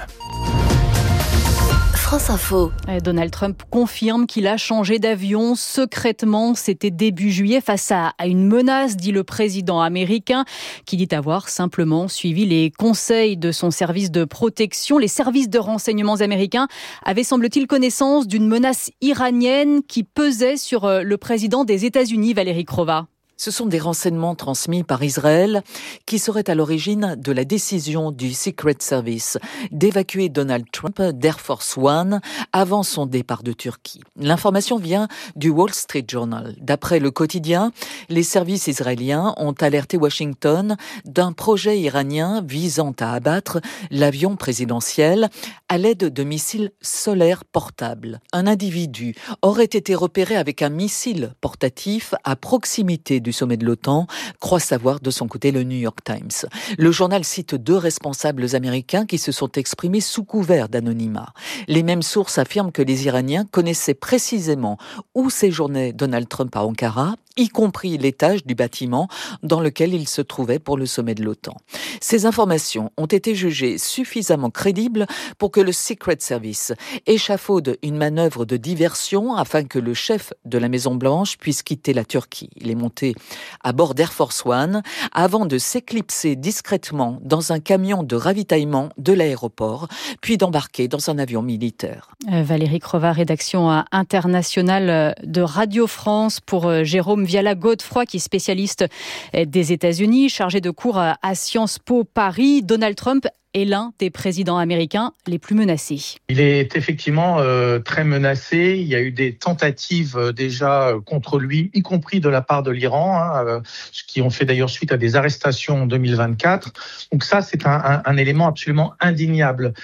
S5: France Info.
S1: Donald Trump confirme qu'il a changé d'avion secrètement. C'était début juillet face à une menace, dit le président américain, qui dit avoir simplement suivi les conseils de son service de protection. Les services de renseignements américains avaient, semble-t-il, connaissance d'une menace iranienne qui pesait sur le président des États-Unis, Valérie Crova.
S4: Ce sont des renseignements transmis par Israël qui seraient à l'origine de la décision du Secret Service d'évacuer Donald Trump d'Air Force One avant son départ de Turquie. L'information vient du Wall Street Journal. D'après le quotidien, les services israéliens ont alerté Washington d'un projet iranien visant à abattre l'avion présidentiel à l'aide de missiles solaires portables. Un individu aurait été repéré avec un missile portatif à proximité du sommet de l'OTAN, croit savoir de son côté le New York Times. Le journal cite 2 responsables américains qui se sont exprimés sous couvert d'anonymat. Les mêmes sources affirment que les Iraniens connaissaient précisément où séjournait Donald Trump à Ankara, y compris l'étage du bâtiment dans lequel il se trouvait pour le sommet de l'OTAN. Ces informations ont été jugées suffisamment crédibles pour que le Secret Service échafaude une manœuvre de diversion afin que le chef de la Maison-Blanche puisse quitter la Turquie. Il est monté à bord d'Air Force One avant de s'éclipser discrètement dans un camion de ravitaillement de l'aéroport, puis d'embarquer dans un avion militaire.
S1: Valérie Crova, rédaction internationale de Radio France pour Jérôme Viala-Godefroy, qui est spécialiste des États-Unis, chargé de cours à Sciences Po Paris. Donald Trump est l'un des présidents américains les plus menacés.
S6: Il est effectivement très menacé. Il y a eu des tentatives déjà contre lui, y compris de la part de l'Iran, ce qui ont fait d'ailleurs suite à des arrestations en 2024. Donc ça, c'est un élément absolument indéniable.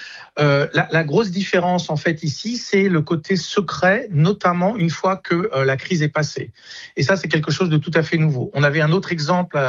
S6: La grosse différence en fait ici, c'est le côté secret, notamment une fois que la crise est passée. Et ça, c'est quelque chose de tout à fait nouveau. On avait un autre exemple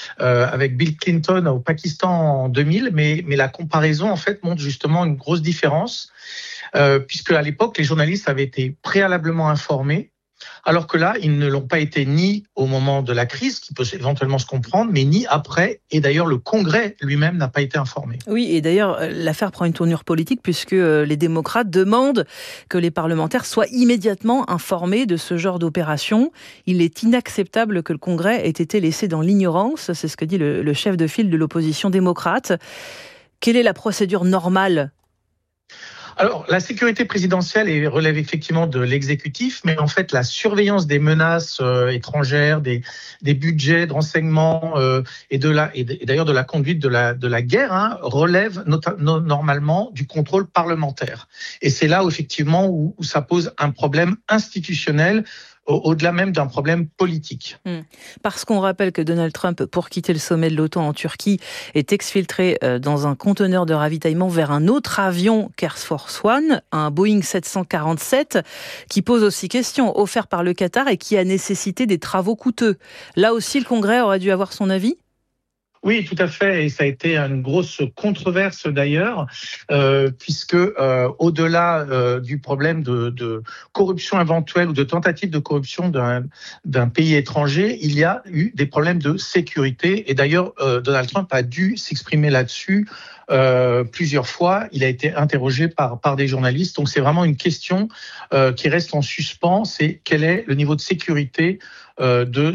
S6: avec Bill Clinton au Pakistan en 2000, mais la comparaison en fait montre justement une grosse différence, puisque à l'époque les journalistes avaient été préalablement informés, alors que là ils ne l'ont pas été ni au moment de la crise, qui peut éventuellement se comprendre, mais ni après. Et d'ailleurs le Congrès lui-même n'a pas été informé.
S24: Oui, et d'ailleurs l'affaire prend une tournure politique puisque les démocrates demandent que les parlementaires soient immédiatement informés de ce genre d'opération. Il est inacceptable que le Congrès ait été laissé dans l'ignorance, c'est ce que dit le chef de file de l'opposition démocrate. Quelle est la procédure normale ?
S6: Alors, la sécurité présidentielle relève effectivement de l'exécutif, mais en fait, la surveillance des menaces étrangères, des budgets de renseignement et d'ailleurs de la conduite de la guerre relève normalement du contrôle parlementaire. Et c'est là où effectivement où ça pose un problème institutionnel, au-delà même d'un problème politique.
S24: Parce qu'on rappelle que Donald Trump, pour quitter le sommet de l'OTAN en Turquie, est exfiltré dans un conteneur de ravitaillement vers un autre avion qu'Air Force One, un Boeing 747, qui pose aussi question, offert par le Qatar et qui a nécessité des travaux coûteux. Là aussi, le Congrès aurait dû avoir son avis ?
S6: Oui, tout à fait, et ça a été une grosse controverse d'ailleurs, puisque au-delà du problème de corruption éventuelle ou de tentative de corruption d'un pays étranger, il y a eu des problèmes de sécurité, et d'ailleurs Donald Trump a dû s'exprimer là-dessus plusieurs fois. Il a été interrogé par des journalistes, donc c'est vraiment une question qui reste en suspens, c'est quel est le niveau de sécurité de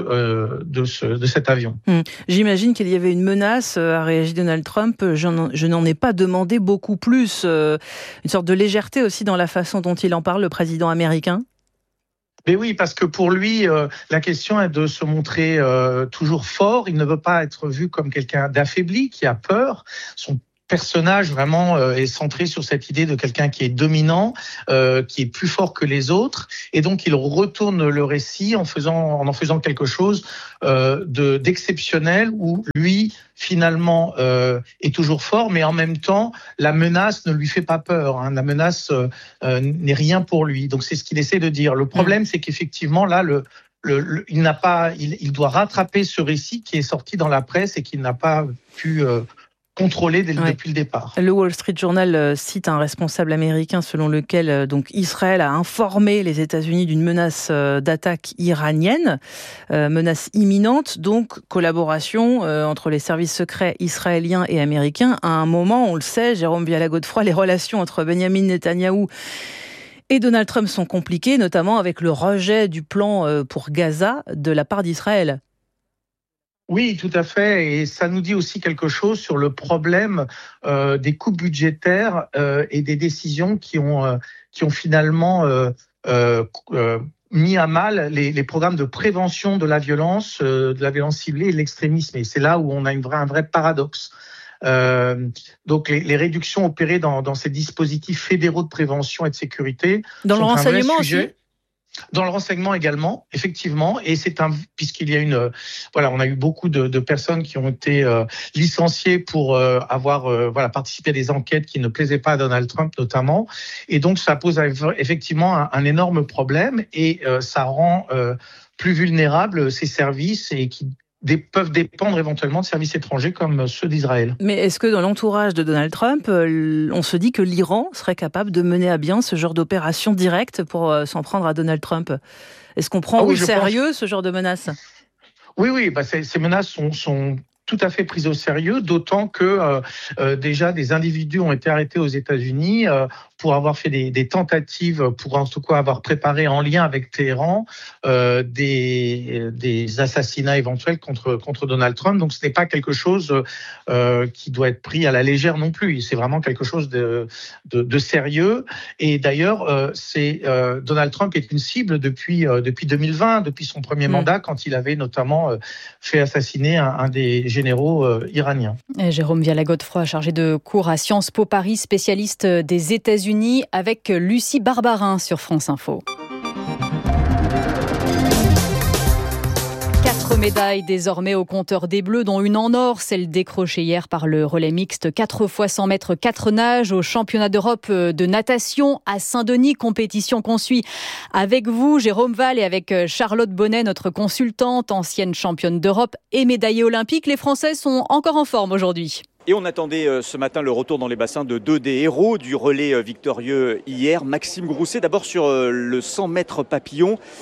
S6: cet avion.
S24: J'imagine qu'il y avait une menace, a réagi Donald Trump. Je n'en ai pas demandé beaucoup plus. Une sorte de légèreté aussi dans la façon dont il en parle, le président américain.
S6: Mais oui, parce que pour lui, la question est de se montrer toujours fort. Il ne veut pas être vu comme quelqu'un d'affaibli, qui a peur. Son personnage vraiment est centré sur cette idée de quelqu'un qui est dominant, qui est plus fort que les autres, et donc il retourne le récit en en faisant quelque chose d'exceptionnel où lui finalement est toujours fort, mais en même temps la menace ne lui fait pas peur. La menace n'est rien pour lui. Donc c'est ce qu'il essaie de dire. Le problème, c'est qu'effectivement là il doit rattraper ce récit qui est sorti dans la presse et qu'il n'a pas pu contrôlé depuis le départ.
S24: Le Wall Street Journal cite un responsable américain selon lequel donc Israël a informé les États-Unis d'une menace d'attaque iranienne, menace imminente, donc collaboration entre les services secrets israéliens et américains. À un moment, on le sait, Jérôme Viala-Godefroy, les relations entre Benyamin Netanyahou et Donald Trump sont compliquées, notamment avec le rejet du plan pour Gaza de la part d'Israël.
S6: Oui, tout à fait. Et ça nous dit aussi quelque chose sur le problème des coupes budgétaires et des décisions qui ont finalement mis à mal les programmes de prévention de la violence ciblée et de l'extrémisme. Et c'est là où on a un vrai paradoxe. Donc les réductions opérées dans ces dispositifs fédéraux de prévention et de sécurité.
S24: Dans le renseignement aussi.
S6: Dans le renseignement également, effectivement, et puisqu'il y a on a eu beaucoup de personnes qui ont été licenciées pour avoir participé à des enquêtes qui ne plaisaient pas à Donald Trump notamment, et donc ça pose effectivement un énorme problème et ça rend plus vulnérables ces services et qui peuvent dépendre éventuellement de services étrangers comme ceux d'Israël.
S24: Mais est-ce que dans l'entourage de Donald Trump, on se dit que l'Iran serait capable de mener à bien ce genre d'opération directe pour s'en prendre à Donald Trump ? Est-ce qu'on prend au sérieux ce genre de menaces ?
S6: Oui, ces menaces sont tout à fait prises au sérieux, d'autant que déjà des individus ont été arrêtés aux États-Unis pour avoir fait des tentatives, pour en tout cas avoir préparé en lien avec Téhéran des assassinats éventuels contre Donald Trump. Donc ce n'est pas quelque chose qui doit être pris à la légère non plus. C'est vraiment quelque chose de sérieux. Et d'ailleurs, Donald Trump est une cible depuis 2020, depuis son premier mandat, quand il avait notamment fait assassiner un des généraux iraniens.
S1: Jérôme Viala-Godefroy, chargé de cours à Sciences Po Paris, spécialiste des États-Unis, avec Lucie Barbarin sur France Info. 4 médailles désormais au compteur des Bleus, dont une en or, celle décrochée hier par le relais mixte 4 x 100 mètres 4 nages au championnat d'Europe de natation à Saint-Denis, compétition qu'on suit avec vous, Jérôme Val, et avec Charlotte Bonnet, notre consultante, ancienne championne d'Europe et médaillée olympique. Les Français sont encore en forme aujourd'hui.
S7: Et on attendait ce matin le retour dans les bassins de 2 des héros du relais victorieux hier. Maxime Grousset, d'abord sur le 100 mètres papillon.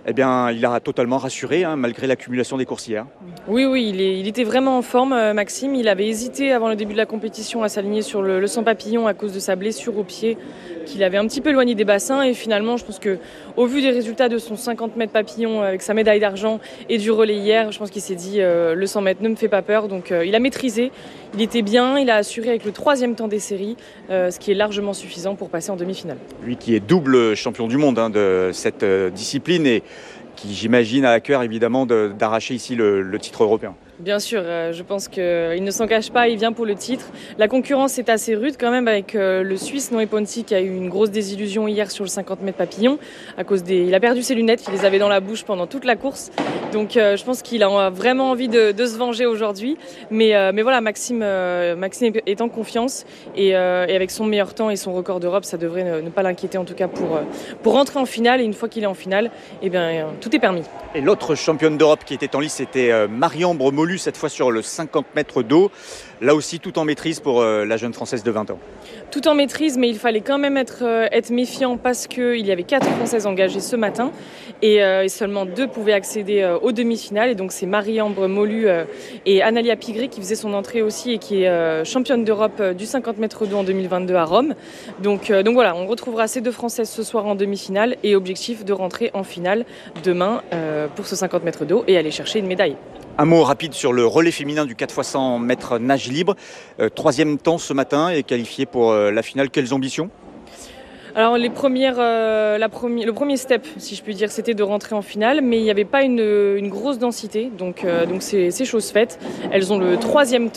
S7: eh bien, il a totalement rassuré, malgré l'accumulation des courses hier.
S8: Oui, il était vraiment en forme, Maxime. Il avait hésité avant le début de la compétition à s'aligner sur le 100 papillons à cause de sa blessure au pied, qu'il avait un petit peu éloigné des bassins. Et finalement, je pense qu'au vu des résultats de son 50 mètres papillon avec sa médaille d'argent et du relais hier, je pense qu'il s'est dit le 100 mètres ne me fait pas peur. Donc il a maîtrisé, il était bien, il a assuré avec le 3e temps des séries, ce qui est largement suffisant pour passer en demi-finale.
S7: Lui qui est double champion du monde de cette discipline et qui, j'imagine, a à cœur évidemment d'arracher ici le titre européen.
S8: Bien sûr, je pense qu'il ne s'en cache pas, il vient pour le titre. La concurrence est assez rude quand même avec le Suisse Noé Ponti qui a eu une grosse désillusion hier sur le 50 mètres papillon. Il a perdu ses lunettes, il les avait dans la bouche pendant toute la course. Donc je pense qu'il a vraiment envie de se venger aujourd'hui. Mais voilà, Maxime est en confiance et avec son meilleur temps et son record d'Europe, ça devrait ne pas l'inquiéter en tout cas pour rentrer en finale. Et une fois qu'il est en finale, tout est permis.
S7: Et l'autre championne d'Europe qui était en lice, c'était Marie-Ambre Mollu, cette fois sur le 50 mètres d'eau. Là aussi, tout en maîtrise pour la jeune Française de 20 ans.
S8: Tout en maîtrise, mais il fallait quand même être méfiant parce qu'il y avait 4 Françaises engagées ce matin et seulement 2 pouvaient accéder aux demi-finales. Et donc, c'est Marie-Ambre Mollu et Analia Pigré qui faisait son entrée aussi et qui est championne d'Europe du 50 mètres d'eau en 2022 à Rome. Donc voilà, on retrouvera ces 2 Françaises ce soir en demi-finale et objectif de rentrer en finale demain pour ce 50 mètres d'eau et aller chercher une médaille.
S7: Un mot rapide sur le relais féminin du 4x100 mètres nage libre. 3e temps ce matin et qualifié pour la finale. Quelles ambitions ?
S8: Alors le premier step, si je puis dire, c'était de rentrer en finale, mais il n'y avait pas une grosse densité, donc c'est chose faite. Elles ont le 3e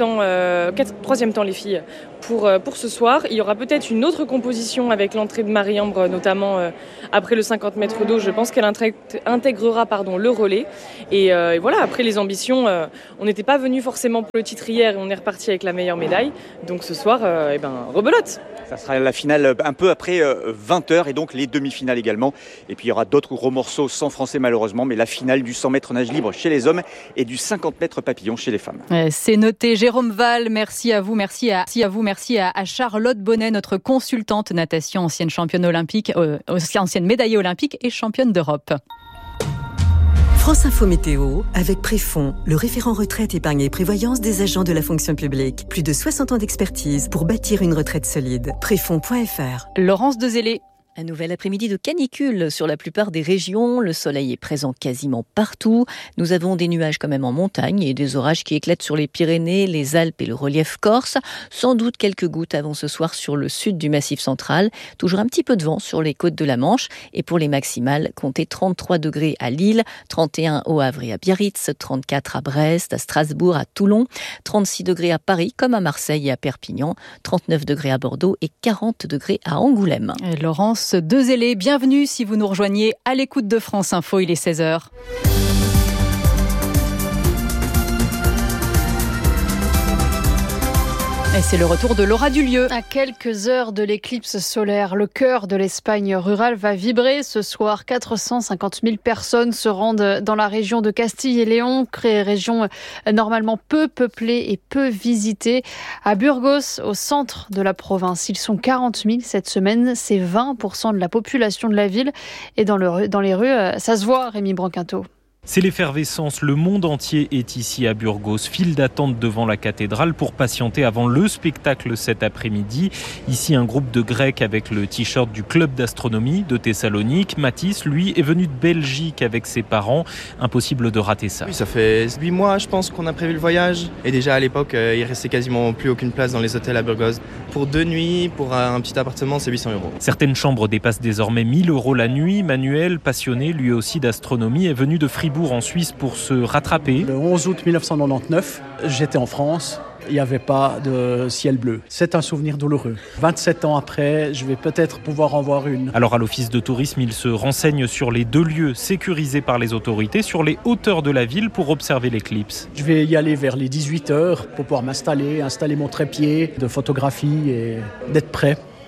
S8: temps les filles pour ce soir. Il y aura peut-être une autre composition avec l'entrée de Marie-Ambre, notamment après le 50 mètres d'eau. Je pense qu'elle intégrera le relais. Et voilà, après les ambitions, on n'était pas venu forcément pour le titre hier et on est reparti avec la meilleure médaille. Donc ce soir, rebelote.
S7: Ça sera la finale un peu après 20h et donc les demi-finales également. Et puis il y aura d'autres gros morceaux sans français malheureusement, mais la finale du 100 mètres nage libre chez les hommes et du 50 mètres papillon chez les femmes.
S1: C'est noté. Jérôme Val, merci à vous, merci à Charlotte Bonnet, notre consultante natation, ancienne championne olympique, ancienne médaillée olympique et championne d'Europe.
S13: France Info Météo, avec Préfond, le référent retraite, épargne et prévoyance des agents de la fonction publique. Plus de 60 ans d'expertise pour bâtir une retraite solide. Préfond.fr.
S1: Laurence Dezellé.
S14: Un nouvel après-midi de canicule sur la plupart des régions. Le soleil est présent quasiment partout. Nous avons des nuages quand même en montagne et des orages qui éclatent sur les Pyrénées, les Alpes et le relief corse. Sans doute quelques gouttes avant ce soir sur le sud du Massif central. Toujours un petit peu de vent sur les côtes de la Manche. Et pour les maximales, comptez 33 degrés à Lille, 31 au Havre et à Biarritz, 34 à Brest, à Strasbourg, à Toulon, 36 degrés à Paris comme à Marseille et à Perpignan, 39 degrés à Bordeaux et 40 degrés à Angoulême.
S1: Et Laurence Dezellé, bienvenue si vous nous rejoignez à l'écoute de France Info, il est 16h. Et c'est le retour de Laura Dulieu.
S9: À quelques heures de l'éclipse solaire, le cœur de l'Espagne rurale va vibrer. Ce soir, 450 000 personnes se rendent dans la région de Castille et Léon, région normalement peu peuplée et peu visitée. À Burgos, au centre de la province, ils sont 40 000 cette semaine. C'est 20% de la population de la ville. Et dans les rues, ça se voit, Rémi Branquinto.
S15: C'est l'effervescence, le monde entier est ici à Burgos. File d'attente devant la cathédrale pour patienter avant le spectacle cet après-midi. Ici, un groupe de Grecs avec le t-shirt du club d'astronomie de Thessalonique. Mathis, lui, est venu de Belgique avec ses parents. Impossible de rater ça.
S10: Oui, ça fait 8 mois, je pense, qu'on a prévu le voyage. Et déjà, à l'époque, il restait quasiment plus aucune place dans les hôtels à Burgos. Pour 2 nuits, pour un petit appartement, c'est 800 €.
S15: Certaines chambres dépassent désormais 1 000 € la nuit. Manuel, passionné lui aussi d'astronomie, est venu de Fribourg en Suisse pour se rattraper.
S12: Le 11 août 1999, j'étais en France. Il n'y avait pas de ciel bleu. C'est un souvenir douloureux. 27 ans après, je vais peut-être pouvoir en voir une.
S15: Alors à l'office de tourisme, il se renseigne sur les 2 lieux sécurisés par les autorités, sur les hauteurs de la ville pour observer l'éclipse.
S12: Je vais y aller vers les 18h pour pouvoir installer mon trépied de photographie et d'être prêt.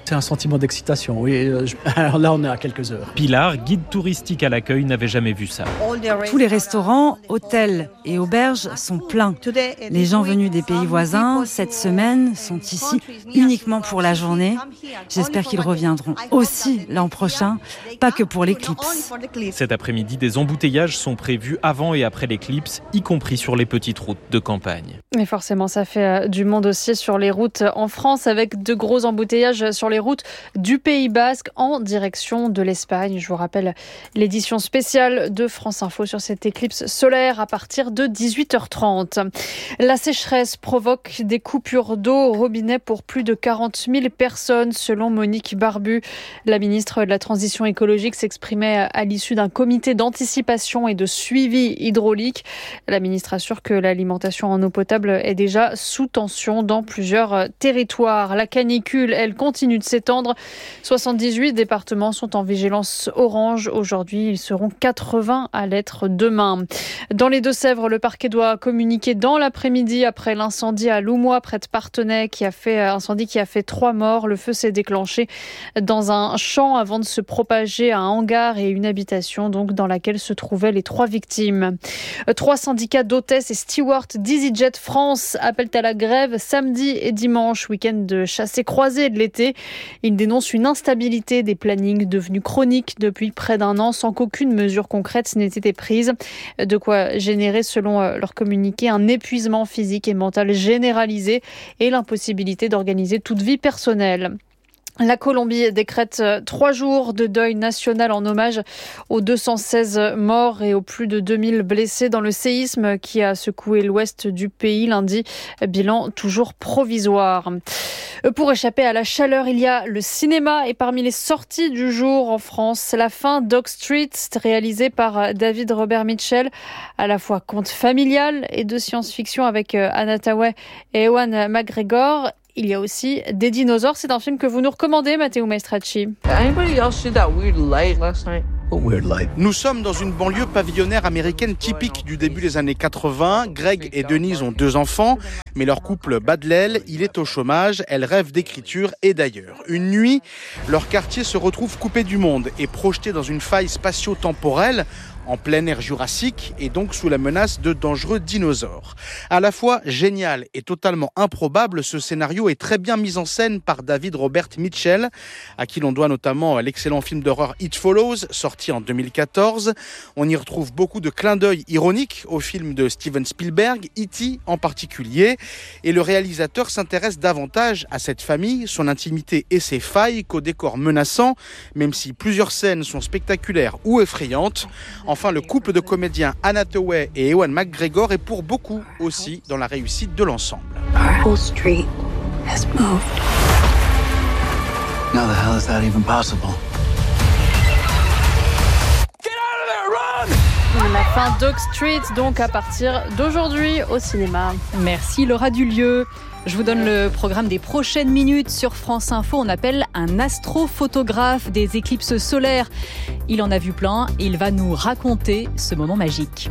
S12: C'est un sentiment d'excitation, oui. Alors là, on est à quelques heures.
S15: Pilar, guide touristique à l'accueil, n'avait jamais vu ça.
S16: Tous les restaurants, hôtels et auberges sont pleins. Les gens venus des pays voisins, cette semaine, sont ici uniquement pour la journée. J'espère qu'ils reviendront aussi l'an prochain, pas que pour l'éclipse.
S15: Cet après-midi, des embouteillages sont prévus avant et après l'éclipse, y compris sur les petites routes de campagne.
S9: Et forcément, ça fait du monde aussi sur les routes en France, avec de gros embouteillages sur les routes du Pays Basque en direction de l'Espagne. Je vous rappelle l'édition spéciale de France Info sur cette éclipse solaire à partir de 18h30. La sécheresse provoque des coupures d'eau au robinet pour plus de 40 000 personnes, selon Monique Barbu. La ministre de la Transition écologique s'exprimait à l'issue d'un comité d'anticipation et de suivi hydraulique. La ministre assure que l'alimentation en eau potable est déjà sous tension dans plusieurs territoires. La canicule, elle continue de s'étendre. 78 départements sont en vigilance orange aujourd'hui. Ils seront 80 à l'être demain. Dans les Deux-Sèvres, le parquet doit communiquer dans l'après-midi après l'incendie à Loumois, près de Parthenay, qui a fait 3 morts. Le feu s'est déclenché dans un champ avant de se propager à un hangar et une habitation, donc dans laquelle se trouvaient les 3 victimes. 3 syndicats d'hôtesses et stewards d'EasyJet France appellent à la grève samedi et dimanche, week-end de chassé-croisé de l'été. Ils dénoncent une instabilité des plannings devenus chroniques depuis près d'1 an sans qu'aucune mesure concrète n'ait été prise. De quoi générer, selon leur communiqué, un épuisement physique et mental généralisé et l'impossibilité d'organiser toute vie personnelle. La Colombie décrète 3 jours de deuil national en hommage aux 216 morts et aux plus de 2000 blessés dans le séisme qui a secoué l'ouest du pays lundi. Bilan toujours provisoire. Pour échapper à la chaleur, il y a le cinéma et parmi les sorties du jour en France, la fin d'Oak Street, réalisée par David Robert Mitchell, à la fois conte familial et de science-fiction avec Anna Thaouet et Ewan McGregor. Il y a aussi des dinosaures. C'est un film que vous nous recommandez, Matteo Maestracci.
S17: Nous sommes dans une banlieue pavillonnaire américaine typique du début des années 80. Greg et Denise ont 2 enfants, mais leur couple bat de l'aile, il est au chômage, elle rêve d'écriture et d'ailleurs. Une nuit, leur quartier se retrouve coupé du monde et projeté dans une faille spatio-temporelle en plein air jurassique et donc sous la menace de dangereux dinosaures. À la fois génial et totalement improbable, ce scénario est très bien mis en scène par David Robert Mitchell, à qui l'on doit notamment l'excellent film d'horreur It Follows, sorti en 2014. On y retrouve beaucoup de clins d'œil ironiques au film de Steven Spielberg, E.T. en particulier, et le réalisateur s'intéresse davantage à cette famille, son intimité et ses failles qu'au décor menaçant, même si plusieurs scènes sont spectaculaires ou effrayantes. Enfin, le couple de comédiens Anna Thaouet et Ewan McGregor est pour beaucoup aussi dans la réussite de l'ensemble.
S5: Our whole street has moved.
S18: How the hell is that even possible?
S9: La fin d'Oak Street, donc à partir d'aujourd'hui au cinéma.
S1: Merci Laura Dulieu. Je vous donne le programme des prochaines minutes sur France Info. On appelle un astrophotographe des éclipses solaires. Il en a vu plein et il va nous raconter ce moment magique.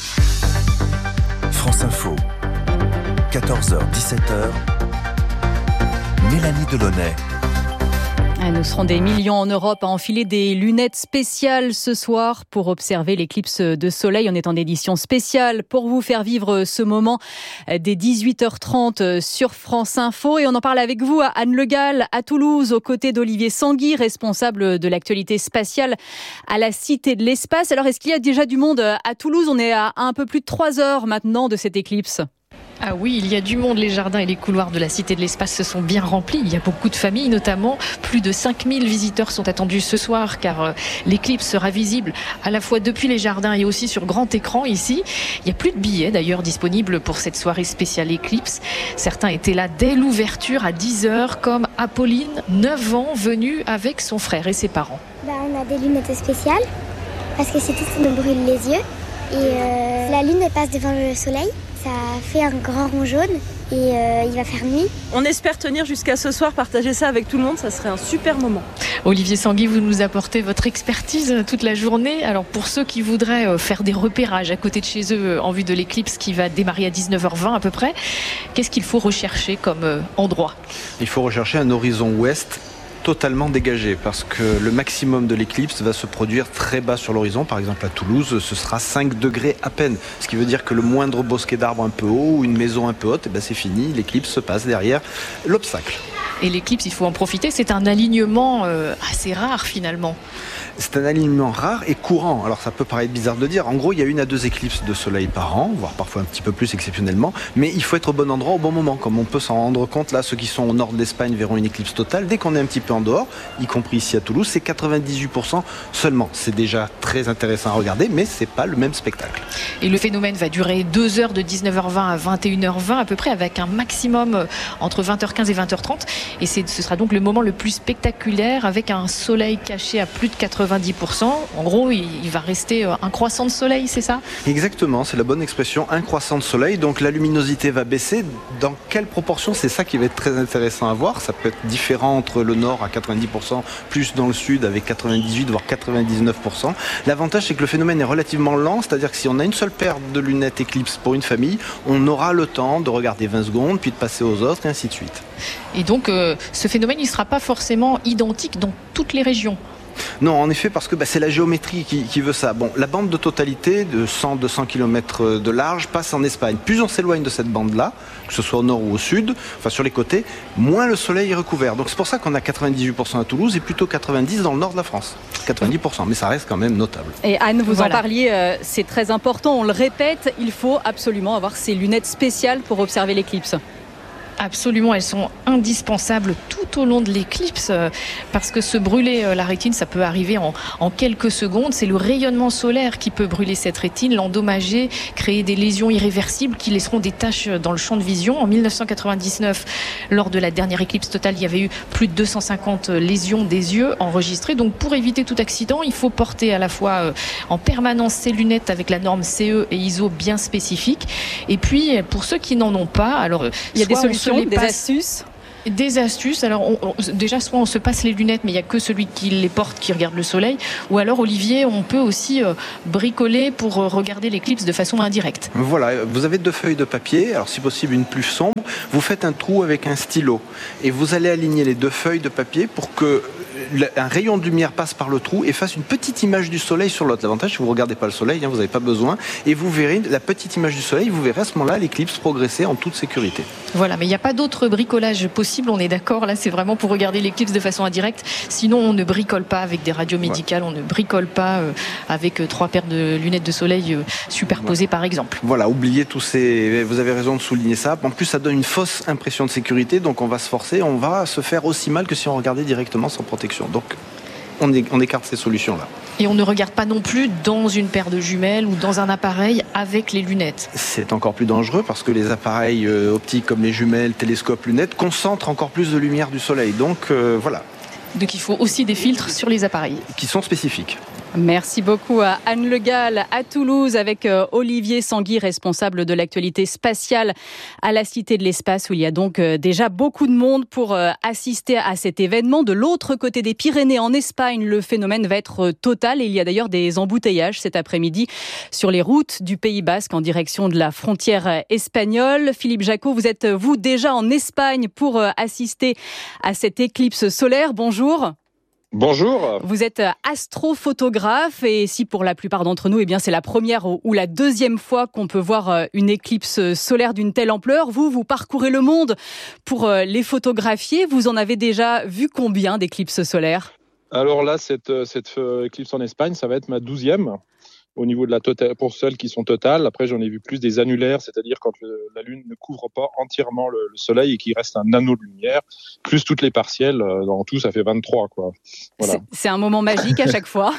S3: France Info, 14h-17h, Mélanie Delaunay.
S1: Nous serons des millions en Europe à enfiler des lunettes spéciales ce soir pour observer l'éclipse de soleil. On est en édition spéciale pour vous faire vivre ce moment dès 18h30 sur France Info. Et on en parle avec vous à Anne Le Gall, à Toulouse, aux côtés d'Olivier Sanguy, responsable de l'actualité spatiale à la Cité de l'Espace. Alors, est-ce qu'il y a déjà du monde à Toulouse? On est à un peu plus de 3 heures maintenant de cette éclipse.
S20: Ah oui, il y a du monde. Les jardins et les couloirs de la Cité de l'Espace se sont bien remplis. Il y a beaucoup de familles, notamment. Plus de 5000 visiteurs sont attendus ce soir, car l'éclipse sera visible à la fois depuis les jardins et aussi sur grand écran ici. Il n'y a plus de billets d'ailleurs disponibles pour cette soirée spéciale éclipse. Certains étaient là dès l'ouverture à 10h, comme Apolline, 9 ans, venue avec son frère et ses parents.
S25: On a des lunettes spéciales, parce que c'est tout ce qui nous brûle les yeux. Et la lune elle passe devant le soleil. Ça fait un grand rond jaune et il va faire nuit.
S26: On espère tenir jusqu'à ce soir, partager ça avec tout le monde, ça serait un super moment.
S20: Olivier Sanguy, vous nous apportez votre expertise toute la journée. Alors pour ceux qui voudraient faire des repérages à côté de chez eux en vue de l'éclipse qui va démarrer à 19h20 à peu près, qu'est-ce qu'il faut rechercher comme endroit?
S23: Il faut rechercher un horizon ouest totalement dégagé parce que le maximum de l'éclipse va se produire très bas sur l'horizon. Par exemple, à Toulouse, ce sera 5 degrés à peine. Ce qui veut dire que le moindre bosquet d'arbres un peu haut ou une maison un peu haute, c'est fini. L'éclipse se passe derrière l'obstacle.
S20: Et l'éclipse, il faut en profiter. C'est un alignement assez rare finalement.
S23: C'est un alignement rare et courant. Alors ça peut paraître bizarre de dire. En gros, il y a 1 à 2 éclipses de soleil par an, voire parfois un petit peu plus exceptionnellement. Mais il faut être au bon endroit au bon moment. Comme on peut s'en rendre compte, là, ceux qui sont au nord de l'Espagne verront une éclipse totale. Dès qu'on est un petit peu en dehors, y compris ici à Toulouse, c'est 98% seulement. C'est déjà très intéressant à regarder, mais c'est pas le même spectacle.
S20: Et le phénomène va durer 2 heures de 19h20 à 21h20 à peu près, avec un maximum entre 20h15 et 20h30. Et ce sera donc le moment le plus spectaculaire, avec un soleil caché à plus de 90%. En gros, il va rester un croissant de soleil, c'est ça ?
S23: Exactement, c'est la bonne expression, un croissant de soleil. Donc la luminosité va baisser. Dans quelle proportion ? C'est ça qui va être très intéressant à voir. Ça peut être différent entre le nord à 90%, plus dans le sud avec 98 voire 99%. L'avantage, c'est que le phénomène est relativement lent, c'est-à-dire que si on a une seule paire de lunettes éclipse pour une famille, on aura le temps de regarder 20 secondes, puis de passer aux autres, et ainsi de suite.
S20: Et donc, ce phénomène, il ne sera pas forcément identique dans toutes les régions.
S23: Non, en effet, parce que c'est la géométrie qui veut ça. Bon, la bande de totalité de 100-200 km de large passe en Espagne. Plus on s'éloigne de cette bande-là, que ce soit au nord ou au sud, enfin sur les côtés, moins le soleil est recouvert. Donc c'est pour ça qu'on a 98% à Toulouse et plutôt 90% dans le nord de la France. 90%, mais ça reste quand même notable.
S1: Et Anne, vous en parliez, c'est très important, on le répète, il faut absolument avoir ces lunettes spéciales pour observer l'éclipse.
S20: Absolument, elles sont indispensables tout au long de l'éclipse parce que se brûler la rétine, ça peut arriver en quelques secondes. C'est le rayonnement solaire qui peut brûler cette rétine, l'endommager, créer des lésions irréversibles qui laisseront des taches dans le champ de vision. En 1999, lors de la dernière éclipse totale, il y avait eu plus de 250 lésions des yeux enregistrées. Donc pour éviter tout accident, il faut porter à la fois en permanence ces lunettes avec la norme CE et ISO bien spécifique. Et puis pour ceux qui n'en ont pas, alors il y a des solutions.
S1: Des astuces ?
S20: Des astuces. Alors, déjà, soit on se passe les lunettes, mais il n'y a que celui qui les porte qui regarde le soleil. Ou alors, Olivier, on peut aussi bricoler pour regarder l'éclipse de façon indirecte.
S23: Voilà, vous avez 2 feuilles de papier, alors si possible une plus sombre. Vous faites un trou avec un stylo et vous allez aligner les 2 feuilles de papier pour que un rayon de lumière passe par le trou et fasse une petite image du soleil sur l'autre. L'avantage, c'est que vous ne regardez pas le soleil, vous n'avez pas besoin, et vous verrez la petite image du soleil, vous verrez à ce moment-là l'éclipse progresser en toute sécurité.
S20: Voilà, mais il n'y a pas d'autre bricolage possible, on est d'accord, là c'est vraiment pour regarder l'éclipse de façon indirecte, sinon on ne bricole pas avec des radios médicales, on ne bricole pas avec 3 paires de lunettes de soleil superposées par exemple.
S23: Voilà, oubliez tous ces... Vous avez raison de souligner ça, en plus ça donne une fausse impression de sécurité, donc on va se forcer, on va se faire aussi mal que si on regardait directement sans protection. Donc on écarte ces solutions-là.
S20: Et on ne regarde pas non plus dans une paire de jumelles ou dans un appareil avec les lunettes.
S23: C'est encore plus dangereux parce que les appareils optiques comme les jumelles, télescopes, lunettes concentrent encore plus de lumière du soleil. Donc voilà.
S20: Donc il faut aussi des filtres sur les appareils.
S23: Qui sont spécifiques.
S1: Merci beaucoup à Anne Le Gall à Toulouse avec Olivier Sanguy, responsable de l'actualité spatiale à la Cité de l'Espace où il y a donc déjà beaucoup de monde pour assister à cet événement. De l'autre côté des Pyrénées, en Espagne, le phénomène va être total et il y a d'ailleurs des embouteillages cet après-midi sur les routes du Pays Basque en direction de la frontière espagnole. Philippe Jacot, vous êtes vous déjà en Espagne pour assister à cette éclipse solaire. Bonjour.
S2: Bonjour.
S1: Vous êtes astrophotographe et si pour la plupart d'entre nous, c'est la première ou la deuxième fois qu'on peut voir une éclipse solaire d'une telle ampleur, vous parcourez le monde pour les photographier. Vous en avez déjà vu combien d'éclipses solaires ?
S2: Alors là, cette éclipse en Espagne, ça va être ma 12e. Au niveau de la totale, pour celles qui sont totales. Après, j'en ai vu plus des annulaires, c'est-à-dire quand la Lune ne couvre pas entièrement le Soleil et qu'il reste un anneau de lumière, plus toutes les partielles. En tout, ça fait 23, quoi. Voilà.
S1: C'est un moment magique à chaque fois.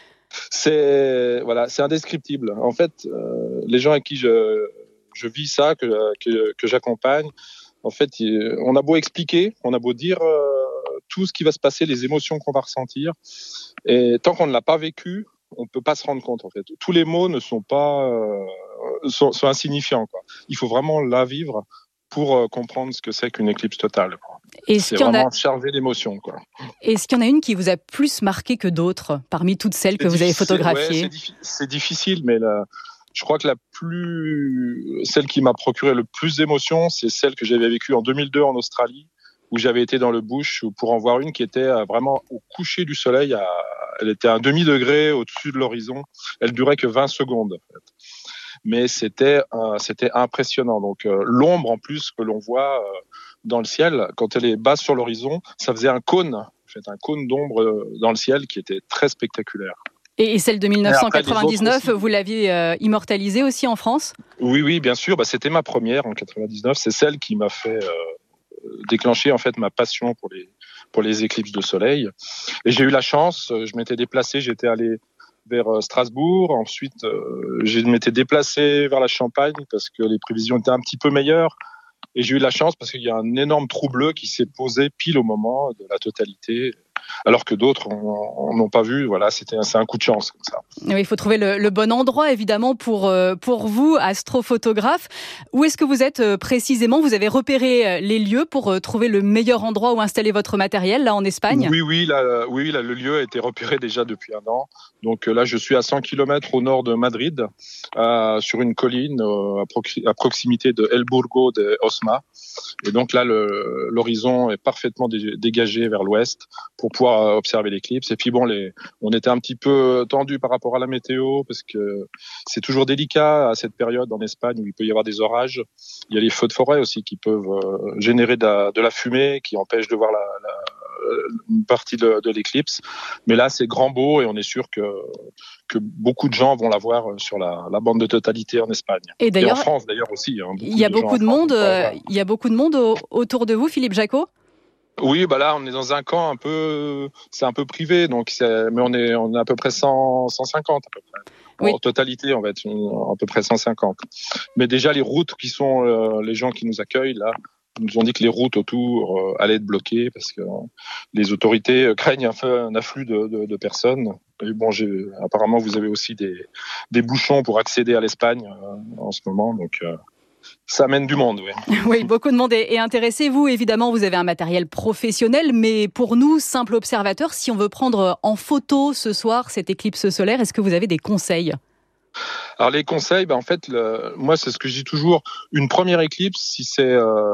S2: C'est indescriptible. En fait, les gens à qui je vis ça, que j'accompagne, en fait, on a beau expliquer, on a beau dire tout ce qui va se passer, les émotions qu'on va ressentir, et tant qu'on ne l'a pas vécu, on ne peut pas se rendre compte, en fait. Tous les mots ne sont pas sont insignifiants, quoi. Il faut vraiment la vivre pour comprendre ce que c'est qu'une éclipse totale, quoi. C'est vraiment chargé d'émotions, quoi.
S1: Est-ce qu'il y en a une qui vous a plus marqué que d'autres parmi toutes celles que vous avez photographiées ?
S2: C'est difficile, mais je crois que celle qui m'a procuré le plus d'émotions, c'est celle que j'avais vécue en 2002 en Australie, où j'avais été dans le bush pour en voir une qui était vraiment au coucher du soleil. Elle était à 1 demi-degré au-dessus de l'horizon. Elle durait que 20 secondes. En fait. Mais c'était impressionnant. Donc l'ombre en plus que l'on voit dans le ciel, quand elle est basse sur l'horizon, ça faisait un cône d'ombre dans le ciel qui était très spectaculaire.
S1: Et celle de 1999, vous l'aviez immortalisée aussi en France ?
S2: Oui, bien sûr. C'était ma première en 99. C'est celle qui m'a fait déclencher en fait ma passion pour les éclipses de soleil. Et j'ai eu la chance. Je m'étais déplacé. J'étais allé vers Strasbourg. Ensuite, je m'étais déplacé vers la Champagne parce que les prévisions étaient un petit peu meilleures. Et j'ai eu la chance parce qu'il y a un énorme trou bleu qui s'est posé pile au moment de la totalité, alors que d'autres n'ont pas vu. Voilà, c'est un coup de chance comme ça.
S1: Oui, il faut trouver le bon endroit, évidemment, pour vous, astrophotographe. Où est-ce que vous êtes précisément ? Vous avez repéré les lieux pour trouver le meilleur endroit où installer votre matériel, là, en Espagne ?
S2: Oui, le lieu a été repéré déjà depuis 1 an. Donc là, je suis à 100 km au nord de Madrid, sur une colline à proximité de El Burgo de Osma. Et donc là, l'horizon est parfaitement dégagé vers l'ouest pour pouvoir observer l'éclipse. Et puis on était un petit peu tendu par rapport à la météo parce que c'est toujours délicat à cette période en Espagne où il peut y avoir des orages. Il y a les feux de forêt aussi qui peuvent générer de la fumée qui empêche de voir une partie de l'éclipse. Mais là, c'est grand beau et on est sûr que beaucoup de gens vont la voir sur la bande de totalité en Espagne.
S1: Et d'ailleurs,
S2: en France d'ailleurs aussi.
S1: Il y a beaucoup de monde autour de vous, Philippe Jacot ?
S2: Oui, là, on est dans un camp c'est un peu privé, mais on est à peu près 150 à peu près. Oui. En totalité, on va être à peu près 150. Mais déjà, les routes qui sont les gens qui nous accueillent là, nous ont dit que les routes autour allaient être bloquées parce que les autorités craignent un afflux de personnes. Et apparemment, vous avez aussi des bouchons pour accéder à l'Espagne en ce moment, donc ça amène du monde. Oui,
S1: oui, beaucoup de monde est intéressé. Vous, évidemment, vous avez un matériel professionnel, mais pour nous, simples observateurs, si on veut prendre en photo ce soir cette éclipse solaire, est-ce que vous avez des conseils ?
S2: Alors les conseils, en fait, moi c'est ce que je dis toujours. Une première éclipse, si c'est